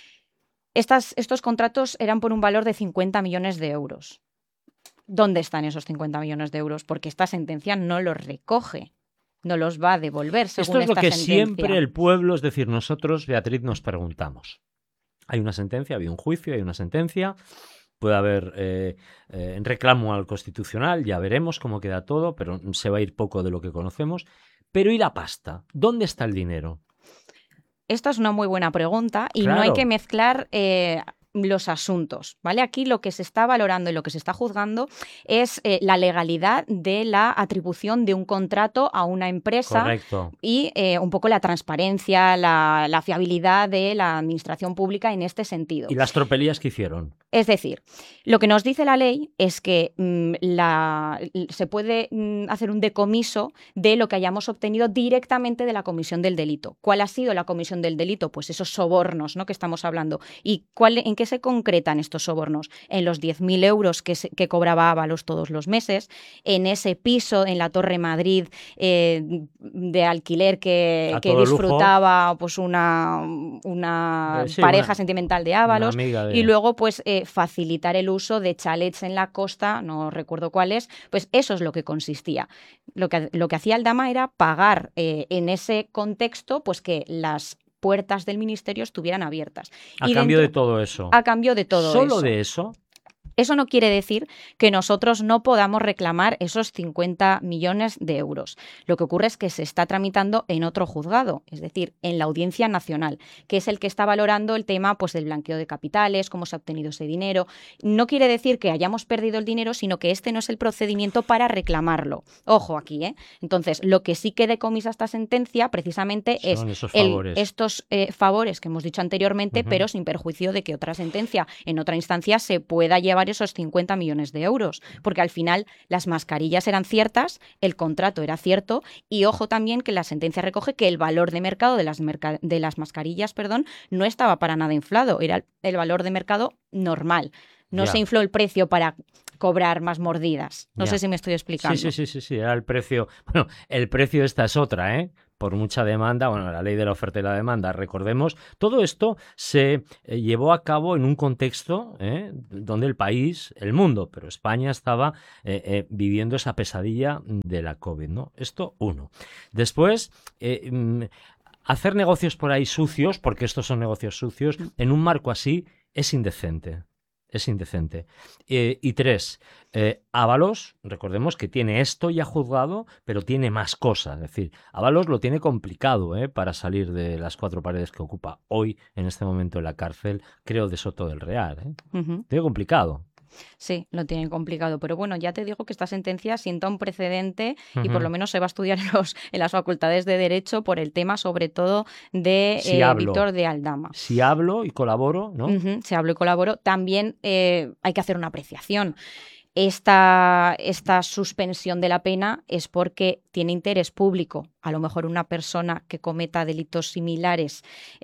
estas, estos contratos eran por un valor de cincuenta millones de euros. ¿Dónde están esos cincuenta millones de euros? Porque esta sentencia no los recoge. No los va a devolver según esta sentencia. Esto es lo que siempre el pueblo, es decir, nosotros, Beatriz, nos preguntamos. Hay una sentencia, había un juicio, hay una sentencia... Puede haber eh, eh, reclamo al Constitucional, ya veremos cómo queda todo, pero se va a ir poco de lo que conocemos. Pero ¿y la pasta? ¿Dónde está el dinero? Esta es una muy buena pregunta y claro. no hay que mezclar... Eh, los asuntos, ¿vale? Aquí lo que se está valorando y lo que se está juzgando es eh, la legalidad de la atribución de un contrato a una empresa. Correcto. Y eh, un poco la transparencia, la, la fiabilidad de la administración pública en este sentido. ¿Y las tropelías que hicieron? Es decir, lo que nos dice la ley es que mmm, la, se puede mmm, hacer un decomiso de lo que hayamos obtenido directamente de la comisión del delito. ¿Cuál ha sido la comisión del delito? Pues esos sobornos, ¿no?, que estamos hablando. ¿Y cuál, en qué se concretan estos sobornos? En los diez mil euros que, se, que cobraba Ábalos todos los meses, en ese piso en la Torre Madrid eh, de alquiler que, que disfrutaba lujo. pues una, una sí, pareja una, sentimental de Ábalos, de... y luego pues eh, facilitar el uso de chalets en la costa, no recuerdo cuáles, pues eso es lo que consistía. Lo que, lo que hacía Aldama era pagar eh, en ese contexto pues que las puertas del ministerio estuvieran abiertas. A y cambio dentro, de todo eso. A cambio de todo ¿Solo eso. ¿Solo de eso? Eso no quiere decir que nosotros no podamos reclamar esos cincuenta millones de euros. Lo que ocurre es que se está tramitando en otro juzgado, es decir, en la Audiencia Nacional, que es el que está valorando el tema pues, del blanqueo de capitales, cómo se ha obtenido ese dinero. No quiere decir que hayamos perdido el dinero, sino que este no es el procedimiento para reclamarlo. Ojo aquí, ¿eh? Entonces, lo que sí que decomisa esta sentencia precisamente Son es esos el, favores. estos eh, favores que hemos dicho anteriormente, uh-huh. pero sin perjuicio de que otra sentencia en otra instancia se pueda llevar pagar esos cincuenta millones de euros, porque al final las mascarillas eran ciertas, el contrato era cierto y ojo también que la sentencia recoge que el valor de mercado de las, merca- de las mascarillas perdón, no estaba para nada inflado, era el, el valor de mercado normal. No Ya. se infló el precio para cobrar más mordidas. No Ya. sé si me estoy explicando. Sí, sí, sí, sí, sí, era el precio. Bueno, el precio esta es otra, ¿eh? Por mucha demanda, bueno, la ley de la oferta y la demanda, recordemos, todo esto se eh, llevó a cabo en un contexto ¿eh? donde el país, el mundo, pero España estaba eh, eh, viviendo esa pesadilla de la COVID, ¿no? Esto, uno. Después, eh, mm, hacer negocios por ahí sucios, porque estos son negocios sucios, en un marco así es indecente. Es indecente. Eh, y tres, eh, Ábalos, recordemos que tiene esto ya juzgado, pero tiene más cosas. Es decir, Ábalos lo tiene complicado eh, para salir de las cuatro paredes que ocupa hoy, en este momento, en la cárcel, creo, de Soto del Real. ¿eh? Uh-huh. Tiene complicado. Sí, lo tienen complicado, pero bueno, ya te digo que esta sentencia sienta un precedente Uh-huh. y por lo menos se va a estudiar en, los, en las facultades de Derecho por el tema sobre todo de Si eh, hablo. Víctor de Aldama. Si hablo y colaboro, ¿no? Uh-huh, se hablo y colaboro. También eh, hay que hacer una apreciación. Esta, esta suspensión de la pena es porque tiene interés público. A lo mejor una persona que cometa delitos similares,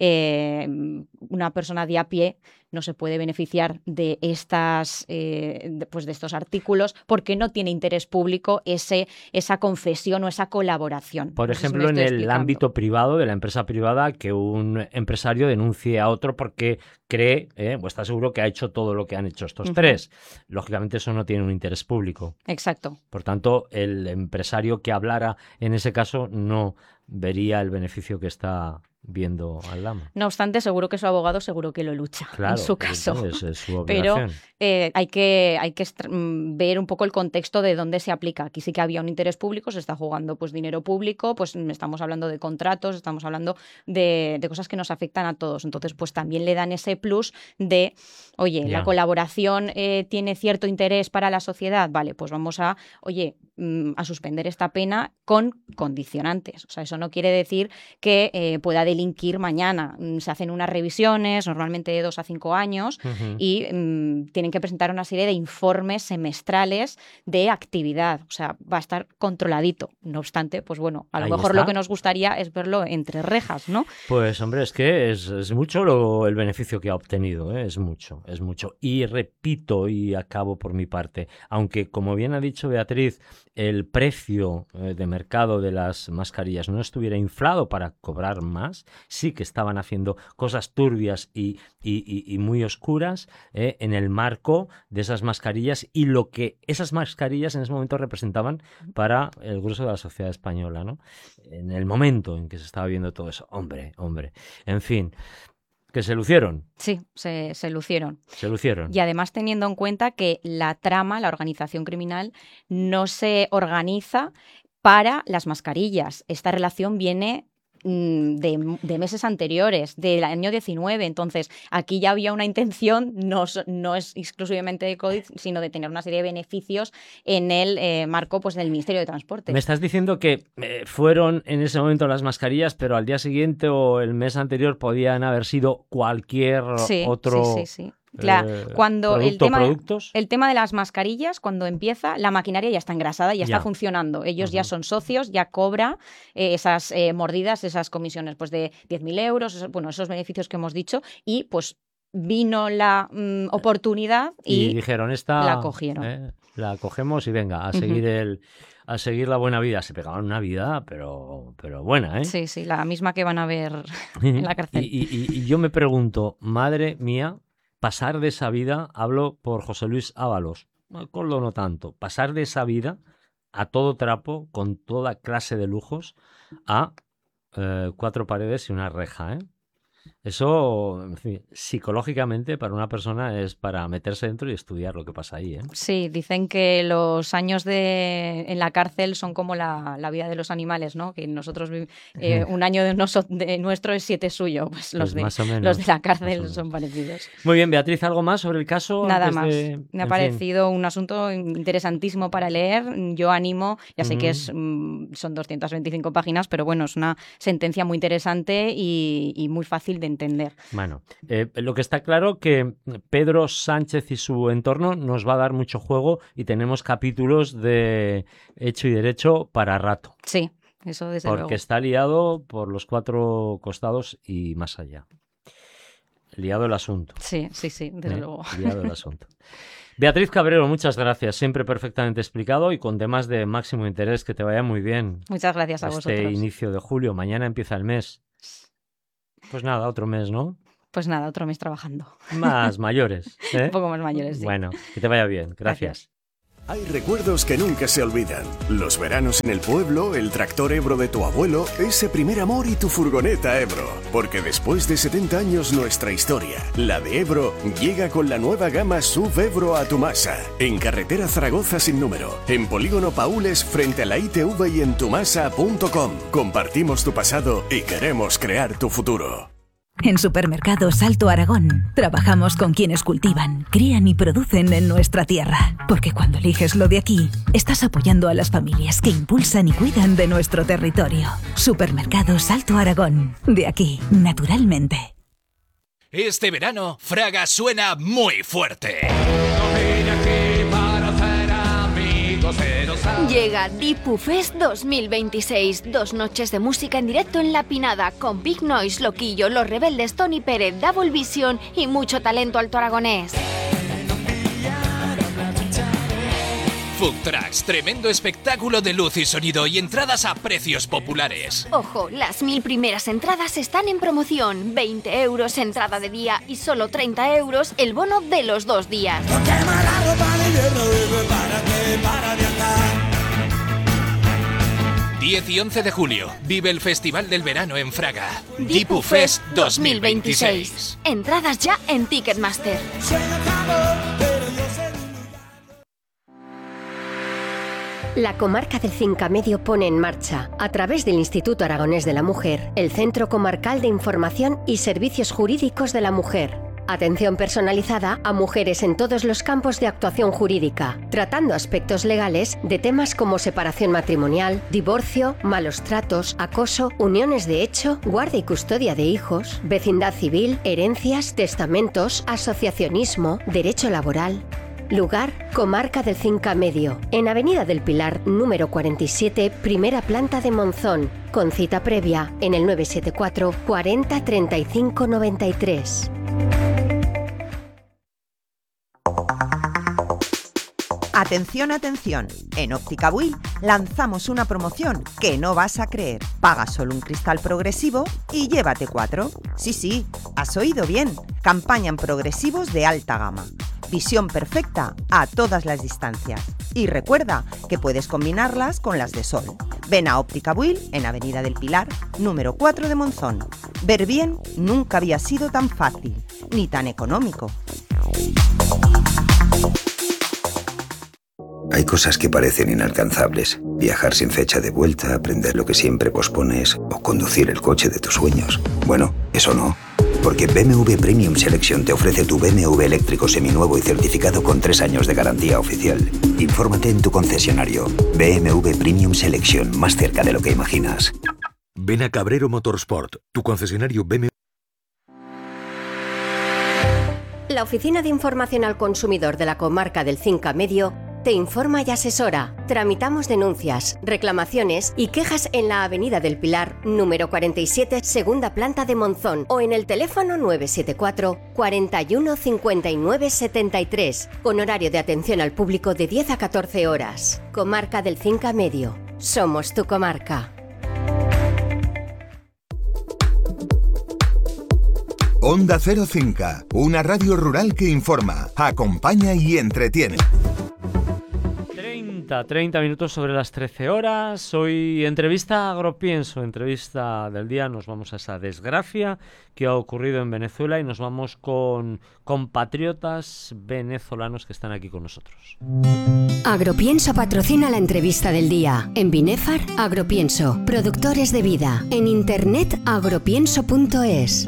eh, una persona de a pie, no se puede beneficiar de estas eh, de, pues de estos artículos porque no tiene interés público ese, esa confesión o esa colaboración. Por No sé si ejemplo, me en estoy el explicando. ámbito privado, de la empresa privada, que un empresario denuncie a otro porque cree, eh, o está seguro que ha hecho todo lo que han hecho estos Uh-huh. tres. Lógicamente eso no tiene un interés público. Exacto. Por tanto, el empresario que hablara en ese caso no vería el beneficio que está viendo Aldama. No obstante, seguro que su abogado seguro que lo lucha Claro, en su caso. Es, es su Pero obligación. eh, hay que, hay que estra- mm, ver un poco el contexto de dónde se aplica. Aquí sí que había un interés público, se está jugando pues dinero público, pues mm, estamos hablando de contratos, estamos hablando de, de cosas que nos afectan a todos. Entonces, pues también le dan ese plus de, oye, Ya. la colaboración eh, tiene cierto interés para la sociedad, vale, pues vamos a, oye, mm, a suspender esta pena con condicionantes. O sea, eso no quiere decir que eh, pueda delinquir mañana. Mm, Se hacen unas revisiones, normalmente de dos a cinco años, Ujú. y mm, tienen que presentar una serie de informes semestrales de actividad. O sea, va a estar controladito. No obstante, pues bueno, a lo Ahí mejor está. lo que nos gustaría es verlo entre rejas, ¿no? Pues hombre, es que es, es mucho lo, el beneficio que ha obtenido, ¿eh? es mucho, es mucho. Y repito y acabo por mi parte, aunque como bien ha dicho Beatriz, el precio eh, de mercado de las mascarillas no estuviera inflado para cobrar más, sí que estaban haciendo cosas turbias y, y, y, y muy oscuras eh, en el marco de esas mascarillas y lo que esas mascarillas en ese momento representaban para el grueso de la sociedad española, ¿no? En el momento en que se estaba viendo todo eso. Hombre, hombre. En fin, que se lucieron, Sí, se, se lucieron. se lucieron. Y además teniendo en cuenta que la trama, la organización criminal, no se organiza para las mascarillas. Esta relación viene mm, de, de meses anteriores, del año diecinueve. Entonces, aquí ya había una intención, no, so- no es exclusivamente de COVID, sino de tener una serie de beneficios en el eh, marco pues, del Ministerio de Transporte. Me estás diciendo que eh, fueron en ese momento las mascarillas, pero al día siguiente o el mes anterior podían haber sido cualquier Sí, otro sí, sí, sí. Claro, eh, cuando el producto o tema, productos. el tema de las mascarillas, cuando empieza, la maquinaria ya está engrasada, ya, Ya. está funcionando. Ellos ya Ujú. son socios, ya cobra eh, esas eh, mordidas, esas comisiones pues de diez mil euros, esos, bueno, esos beneficios que hemos dicho, y pues vino la mm, oportunidad Y, y, dijeron, esta la cogieron. eh, la cogemos y venga, a Ujú. seguir el a seguir la buena vida. Se pegaban una vida, pero, pero buena, ¿eh? sí, sí, la misma que van a ver en la cárcel. Y, y- y- y yo me pregunto, madre mía, pasar de esa vida, hablo por José Luis Ábalos, Coldo no tanto, pasar de esa vida a todo trapo, con toda clase de lujos, a eh, cuatro paredes y una reja, ¿eh? Eso, en fin, psicológicamente para una persona es para meterse dentro y estudiar lo que pasa ahí, ¿eh? Sí, dicen que los años de, en la cárcel son como la, la vida de los animales, ¿no? Que nosotros vi- eh, un año de, noso- de nuestro es siete suyo, pues los, Pues de, más o menos, los de la más o cárcel menos. son parecidos. Muy bien, Beatriz, ¿algo más sobre el caso? Nada antes más. de- Me ha en fin. parecido un asunto interesantísimo para leer. Yo animo, ya sé que Ujú. es, mm, son doscientas veinticinco páginas, pero bueno, es una sentencia muy interesante y, y muy fácil de entender. Bueno, eh, lo que está claro que Pedro Sánchez y su entorno nos va a dar mucho juego y tenemos capítulos de hecho y derecho para rato. Sí, eso desde Porque luego. está liado por los cuatro costados y más allá. Liado el asunto. Sí, sí, sí, desde ¿Eh? luego. Liado el asunto. Beatriz Cabrero, muchas gracias. Siempre perfectamente explicado y con temas de máximo interés. Que te vaya muy bien. Muchas gracias a este vosotros. Inicio de julio. Mañana empieza el mes. Pues nada, otro mes, ¿no? Pues nada, otro mes trabajando. Más mayores. ¿eh? Un poco más mayores, sí. Bueno, que te vaya bien. Gracias. Gracias. Hay recuerdos que nunca se olvidan. Los veranos en el pueblo, el tractor Ebro de tu abuelo, ese primer amor y tu furgoneta Ebro. Porque después de setenta años nuestra historia, la de Ebro, llega con la nueva gama S U V Ebro a Tumasa. En carretera Zaragoza sin número. En Polígono Paules frente a la I T V y en tumasa punto com. Compartimos tu pasado y queremos crear tu futuro. En Supermercados Alto Aragón trabajamos con quienes cultivan, crían y producen en nuestra tierra. Porque cuando eliges lo de aquí, estás apoyando a las familias que impulsan y cuidan de nuestro territorio. Supermercados Alto Aragón. De aquí, naturalmente. Este verano, Fraga suena muy fuerte. Llega Dipu Fest dos mil veintiséis, dos noches de música en directo en La Pinada, con Big Noise, Loquillo, Los Rebeldes, Tony Pérez, Double Vision y mucho talento alto aragonés. Food Trucks, tremendo espectáculo de luz y sonido y entradas a precios populares. Ojo, las mil primeras entradas están en promoción, veinte euros entrada de día y solo treinta euros el bono de los dos días. diez y once de julio, vive el Festival del Verano en Fraga. Dipu Fest dos mil veintiséis. Entradas ya en Ticketmaster. La comarca del Cinca Medio pone en marcha, a través del Instituto Aragonés de la Mujer, el Centro Comarcal de Información y Servicios Jurídicos de la Mujer. Atención personalizada a mujeres en todos los campos de actuación jurídica, tratando aspectos legales de temas como separación matrimonial, divorcio, malos tratos, acoso, uniones de hecho, guarda y custodia de hijos, vecindad civil, herencias, testamentos, asociacionismo, derecho laboral. Lugar, Comarca del Cinca Medio, en Avenida del Pilar, número cuarenta y siete, primera planta de Monzón, con cita previa en el nueve siete cuatro, cuarenta, treinta y cinco, noventa y tres. Atención, atención. En Óptica Buil lanzamos una promoción que no vas a creer. Paga solo un cristal progresivo y llévate cuatro. Sí, sí, has oído bien. Campaña en progresivos de alta gama. Visión perfecta a todas las distancias. Y recuerda que puedes combinarlas con las de sol. Ven a Óptica Buil en Avenida del Pilar, número cuatro de Monzón. Ver bien nunca había sido tan fácil, ni tan económico. Hay cosas que parecen inalcanzables. Viajar sin fecha de vuelta, aprender lo que siempre pospones o conducir el coche de tus sueños. Bueno, eso no. Porque B M W Premium Selection te ofrece tu B M W eléctrico seminuevo y certificado con tres años de garantía oficial. Infórmate en tu concesionario. B M W Premium Selection, más cerca de lo que imaginas. Ven a Cabrero Motorsport, tu concesionario B M W. La Oficina de Información al Consumidor de la Comarca del Cinca Medio te informa y asesora. Tramitamos denuncias, reclamaciones y quejas en la Avenida del Pilar, número cuarenta y siete, segunda planta de Monzón, o en el teléfono nueve siete cuatro, cuarenta y uno, cincuenta y nueve, setenta y tres, con horario de atención al público de diez a catorce horas. Comarca del Cinca Medio. Somos tu comarca. Onda Cero Cinca, una radio rural que informa, acompaña y entretiene. treinta minutos sobre las trece horas. Hoy entrevista Agropienso, entrevista del día. Nos vamos a esa desgracia que ha ocurrido en Venezuela y nos vamos con compatriotas venezolanos que están aquí con nosotros. Agropienso patrocina la entrevista del día. En Binefar, Agropienso, productores de vida. En internet, agropienso punto es.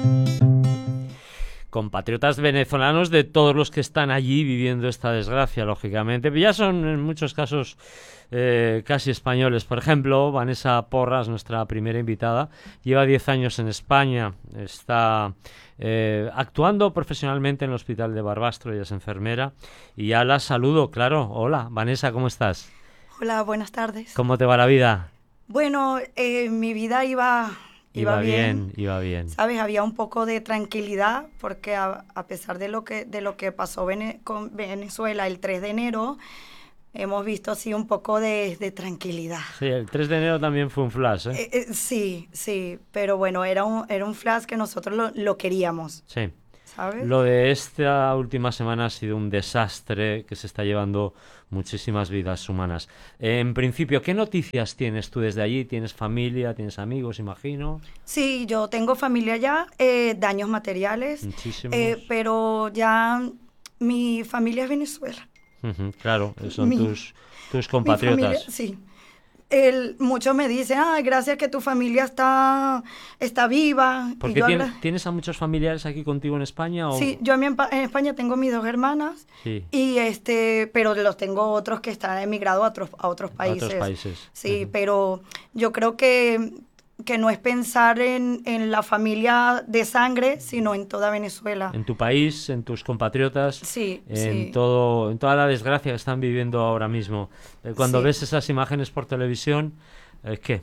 Compatriotas venezolanos de todos los que están allí viviendo esta desgracia, lógicamente. Ya son en muchos casos eh, casi españoles. Por ejemplo, Vanessa Porras, nuestra primera invitada, lleva diez años en España, está eh, actuando profesionalmente en el Hospital de Barbastro, ella es enfermera, y ya la saludo, claro. Hola, Vanessa, ¿cómo estás? Hola, buenas tardes. ¿Cómo te va la vida? Bueno, eh, mi vida iba... Iba, iba bien, bien, iba bien. ¿Sabes? Había un poco de tranquilidad porque a, a pesar de lo que de lo que pasó Vene, con Venezuela el tres de enero, hemos visto así un poco de, de tranquilidad. Sí, el tres de enero también fue un flash, ¿eh? Eh, eh, sí, sí, pero bueno, era un, era un flash que nosotros lo, lo queríamos. Sí. ¿Sabes? Lo de esta última semana ha sido un desastre que se está llevando muchísimas vidas humanas. Eh, en principio, ¿qué noticias tienes tú desde allí? ¿Tienes familia? ¿Tienes amigos, imagino? Sí, yo tengo familia ya, eh, daños materiales, Muchísimos. eh, pero ya mi familia es Venezuela. Uh-huh, claro, son Mi- tus, tus Mi compatriotas. familia, sí. El, muchos me dicen, ay, gracias que tu familia está, está viva. Y Porque yo tien- agra- ¿tienes a muchos familiares aquí contigo en España? O... Sí, yo en, mi empa- en España tengo mis dos hermanas, Sí, y este, pero los tengo otros que están emigrados a otros, a otros a países. otros países. Sí, pero yo creo que, que no es pensar en, en la familia de sangre, sino en toda Venezuela. En tu país, en tus compatriotas, Sí, en, sí. todo, en toda la desgracia que están viviendo ahora mismo. Eh, Cuando Sí. ves esas imágenes por televisión, eh, ¿qué?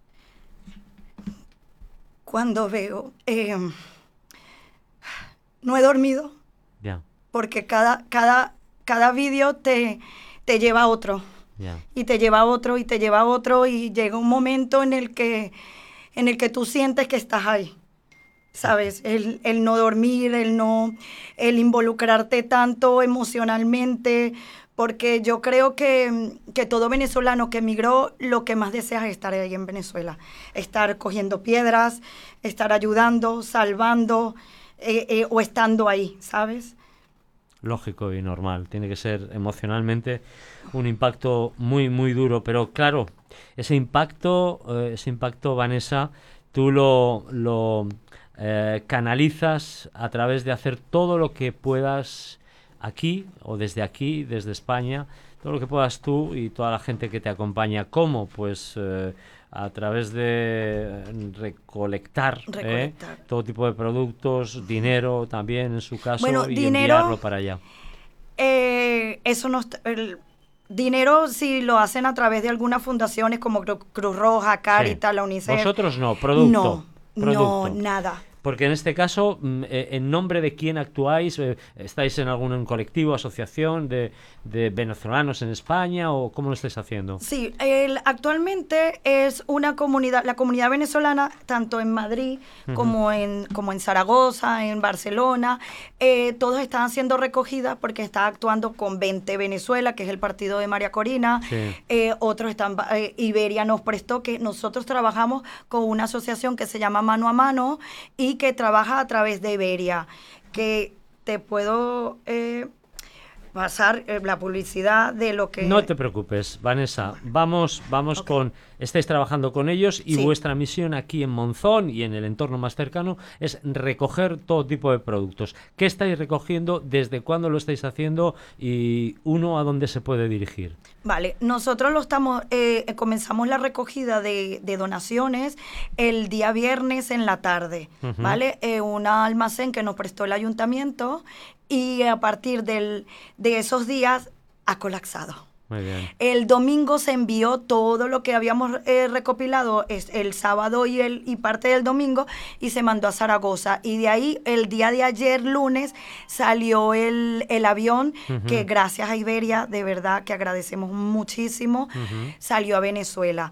Cuando veo, eh, no he dormido, Ya, porque cada, cada, cada vídeo te, te lleva a otro, ya. y te lleva a otro, y te lleva a otro, y llega un momento en el que, en el que tú sientes que estás ahí, ¿sabes? El, el no dormir, el no, el involucrarte tanto emocionalmente, porque yo creo que, que todo venezolano que emigró, lo que más desea es estar ahí en Venezuela, estar cogiendo piedras, estar ayudando, salvando, eh, eh, o estando ahí, ¿sabes? Lógico y normal. Tiene que ser emocionalmente un impacto muy, muy duro. Pero claro, ese impacto, eh, ese impacto, Vanessa, tú lo, lo eh, canalizas a través de hacer todo lo que puedas aquí, o desde aquí, desde España, todo lo que puedas tú y toda la gente que te acompaña. ¿Cómo? Pues eh, a través de recolectar, ¿eh? Recolectar. todo tipo de productos, dinero también en su caso, Bueno, y dinero- enviarlo para allá. Eh, eso no está- el dinero, si lo hacen a través de algunas fundaciones como Cru- Cruz Roja, Cáritas, la UNICEF. Vosotros no, producto. No, producto. no, nada. Porque en este caso, mm, eh, ¿en nombre de quién actuáis? Eh, ¿Estáis en algún colectivo, asociación de, de venezolanos en España o cómo lo estáis haciendo? Sí, el, actualmente es una comunidad, la comunidad venezolana, tanto en Madrid Ujú. como en como en Zaragoza, en Barcelona, eh, todos están siendo recogidas porque está actuando con veinte Venezuela, que es el partido de María Corina. Sí. Eh, otros están, eh, Iberia nos prestó, que nosotros trabajamos con una asociación que se llama Mano a Mano y que trabaja a través de Iberia, que te puedo eh, pasar eh, la publicidad de lo que... No te preocupes, Vanessa. Vamos, vamos con... Estáis trabajando con ellos y Sí. vuestra misión aquí en Monzón y en el entorno más cercano es recoger todo tipo de productos. ¿Qué estáis recogiendo? ¿Desde cuándo lo estáis haciendo? Y uno, ¿a dónde se puede dirigir? Vale, nosotros lo estamos, eh, comenzamos la recogida de, de donaciones el día viernes en la tarde, Ujú. ¿vale? Eh, un almacén que nos prestó el ayuntamiento y a partir del, de esos días ha colapsado. Muy bien. El domingo se envió todo lo que habíamos eh, recopilado es, el sábado y, el, y parte del domingo y se mandó a Zaragoza. Y de ahí, el día de ayer, lunes, salió el, el avión Ujú. que gracias a Iberia, de verdad que agradecemos muchísimo, salió a Venezuela.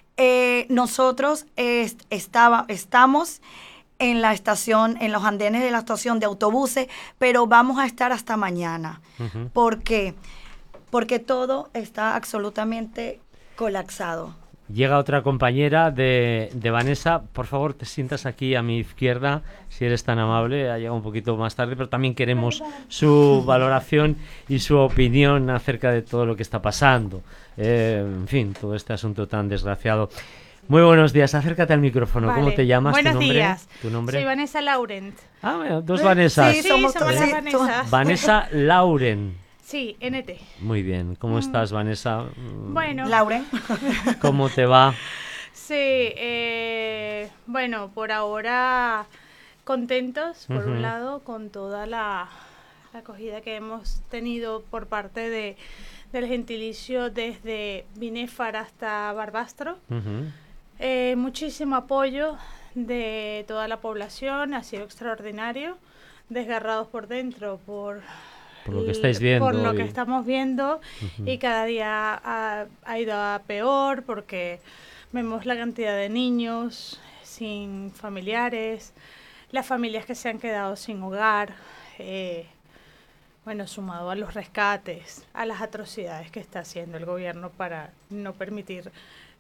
Eh, nosotros eh, estaba, estamos en la estación, en los andenes de la estación de autobuses, pero vamos a estar hasta mañana. ¿Por qué? Porque todo está absolutamente colapsado. Llega otra compañera de, de Vanessa. Por favor, te sientas aquí a mi izquierda, si eres tan amable. Ha llegado un poquito más tarde, pero también queremos su valoración y su opinión acerca de todo lo que está pasando. Eh, en fin, todo este asunto tan desgraciado. Muy buenos días, acércate al micrófono. Vale. ¿Cómo te llamas? Buenos ¿Tu nombre? días. ¿Tu nombre? Soy Vanessa Laurent. Ah, bueno, dos Vanessas. Sí, somos, somos Eh, las Vanessas. Vanessa Lauren. Sí, N T. Muy bien. ¿Cómo mm. estás, Vanessa? Bueno. Lauren. ¿Cómo te va? Sí, eh, bueno, por ahora contentos, por uh-huh. un lado, con toda la, la acogida que hemos tenido por parte de, del gentilicio desde Binéfar hasta Barbastro. Uh-huh. Eh, muchísimo apoyo de toda la población, ha sido extraordinario, desgarrados por dentro por, por lo que estáis viendo por lo y... que estamos viendo uh-huh. y cada día ha, ha ido a peor porque vemos la cantidad de niños sin familiares, las familias que se han quedado sin hogar, eh, bueno, sumado a los rescates, a las atrocidades que está haciendo el gobierno para no permitir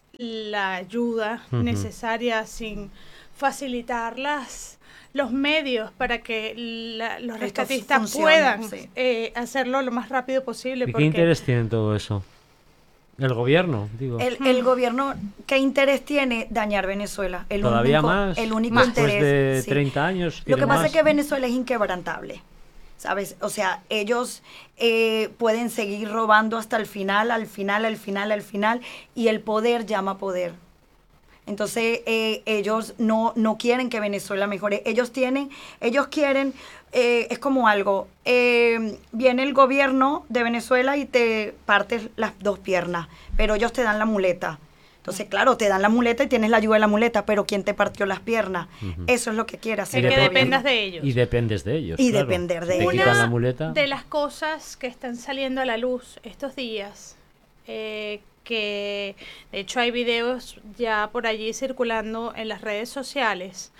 la ayuda uh-huh. necesaria sin facilitarlas los medios para que la, los rescatistas puedan sí. eh, hacerlo lo más rápido posible. ¿Y porque... qué interés tiene todo eso? ¿El gobierno? Digo. El, el gobierno, ¿qué interés tiene? Dañar Venezuela. El ¿Todavía único, más? El único ¿Más interés. Después de sí. treinta años? Lo que más? pasa es que Venezuela es inquebrantable, ¿sabes? O sea, ellos eh, pueden seguir robando hasta el final, al final, al final, al final, y el poder llama poder. Entonces, eh, ellos no, no quieren que Venezuela mejore. Ellos tienen, ellos quieren, eh, es como algo, eh, viene el gobierno de Venezuela y te partes las dos piernas, pero ellos te dan la muleta. Entonces, claro, te dan la muleta y tienes la ayuda de la muleta, pero ¿quién te partió las piernas? Uh-huh. Eso es lo que quiere hacer. Es que dependas de ellos. Y dependes de ellos. Y claro. depender de te ellos. Quitan la muleta. De las cosas que están saliendo a la luz estos días, eh, que de hecho hay videos ya por allí circulando en las redes sociales,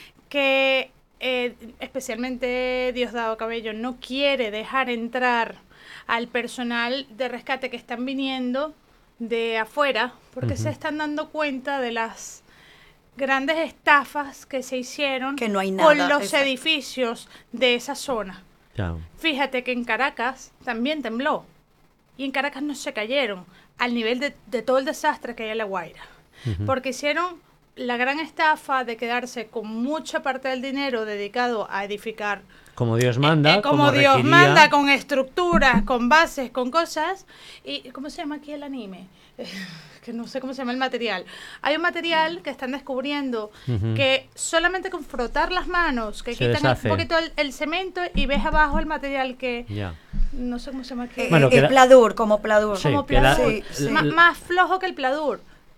que eh, especialmente Diosdado Cabello no quiere dejar entrar al personal de rescate que están viniendo de afuera, porque uh-huh. se están dando cuenta de las grandes estafas que se hicieron que no hay nada, con los exacto. edificios de esa zona. Chao. Fíjate que en Caracas también tembló, y en Caracas no se cayeron al nivel de, de todo el desastre que hay en La Guaira, uh-huh. porque hicieron la gran estafa de quedarse con mucha parte del dinero dedicado a edificar como Dios manda, eh, eh, como, como Dios requería. manda, con estructuras, con bases, con cosas. Y ¿cómo se llama aquí el anime? Eh, que no sé cómo se llama el material. Hay un material que están descubriendo uh-huh. que solamente con frotar las manos, que se quitan deshace. un poquito el, el cemento y ves abajo el material que yeah. no sé cómo se llama aquí. Eh, bueno, el la... pladur, como pladur. Sí, como pladur. La, sí, sí. M- más flojo que el pladur.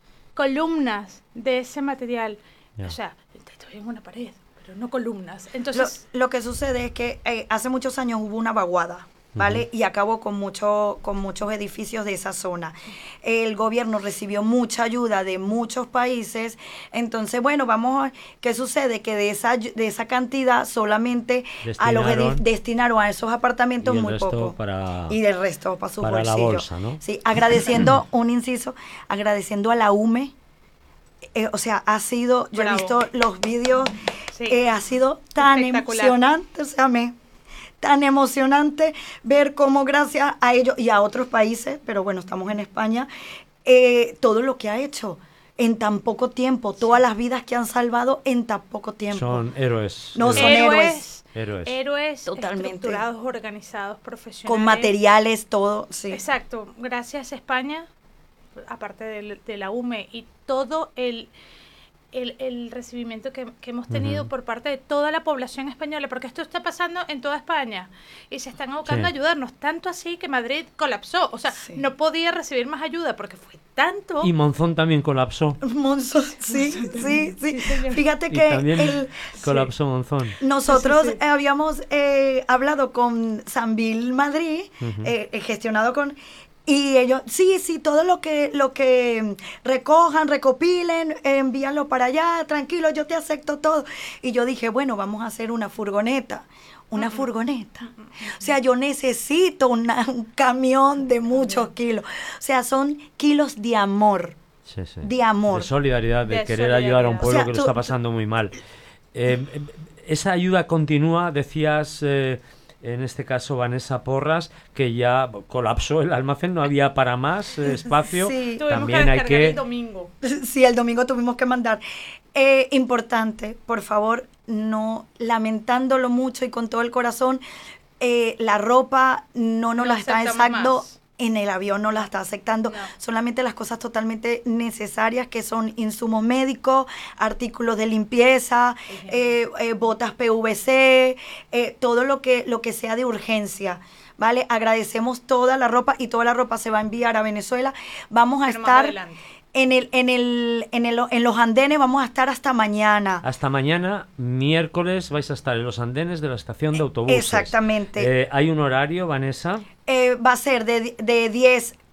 Columnas de ese material. Yeah. O sea, estoy en una pared, pero no columnas. Entonces, lo, lo que sucede es que eh, hace muchos años hubo una vaguada, ¿vale? Uh-huh. Y acabó con, mucho, con muchos edificios de esa zona. El gobierno recibió mucha ayuda de muchos países. Entonces, bueno, vamos a... ¿Qué sucede? Que de esa, de esa cantidad solamente a los edif- destinaron a esos apartamentos muy poco. Para, y del resto para su para bolsillo. La bolsa, ¿no? Sí, agradeciendo, un inciso, agradeciendo a la U M E. Eh, o sea, ha sido, yo Bravo. he visto los vídeos, sí. eh, ha sido tan emocionante, o sea, me... tan emocionante ver cómo gracias a ellos y a otros países, pero bueno, estamos en España, eh, todo lo que ha hecho en tan poco tiempo, todas las vidas que han salvado en tan poco tiempo. Son héroes. No, son héroes. Héroes, héroes. héroes totalmente estructurados, organizados, profesionales. Con materiales, todo, sí. Exacto. Gracias España, aparte de, de la U M E y todo el... El, el recibimiento que, que hemos tenido uh-huh. por parte de toda la población española, porque esto está pasando en toda España y se están abocando sí. a ayudarnos, tanto así que Madrid colapsó, o sea, sí. no podía recibir más ayuda porque fue tanto. Y Monzón también colapsó. Monzón, sí, sí, sí. sí Fíjate que y también el, colapsó sí. Monzón. Nosotros sí, sí. habíamos eh, hablado con Sanvil Madrid, uh-huh. eh, gestionado con... Y ellos, sí, sí, todo lo que lo que recojan, recopilen, eh, envíanlo para allá, tranquilo, yo te acepto todo. Y yo dije, bueno, vamos a hacer una furgoneta, una uh-huh. furgoneta. Uh-huh. O sea, yo necesito una, un camión de muchos uh-huh. kilos. O sea, son kilos de amor, sí, sí. de amor. De solidaridad, de, de querer solidaridad. ayudar a un pueblo o sea, que tú, lo está pasando muy mal. Eh, esa ayuda continúa, decías... Eh, en este caso Vanessa Porras, que ya colapsó el almacén, no había para más eh, espacio. Sí. También que hay que... el domingo. Sí, el domingo tuvimos que mandar. Eh, importante, por favor, no lamentándolo mucho y con todo el corazón, eh, la ropa no nos No la está aceptamos exacto. más. En el avión no la está aceptando, No. solamente las cosas totalmente necesarias que son insumos médicos, artículos de limpieza, eh, eh, botas P V C, eh, todo lo que, lo que sea de urgencia. ¿Vale? Agradecemos toda la ropa y toda la ropa se va a enviar a Venezuela. Vamos a Pero más estar adelante. en el, en el, en el, en los andenes, vamos a estar hasta mañana. Hasta mañana, miércoles, vais a estar en los andenes de la estación de autobuses. Exactamente. Eh, ¿Hay un horario, Vanessa? Eh, va a ser de, de diez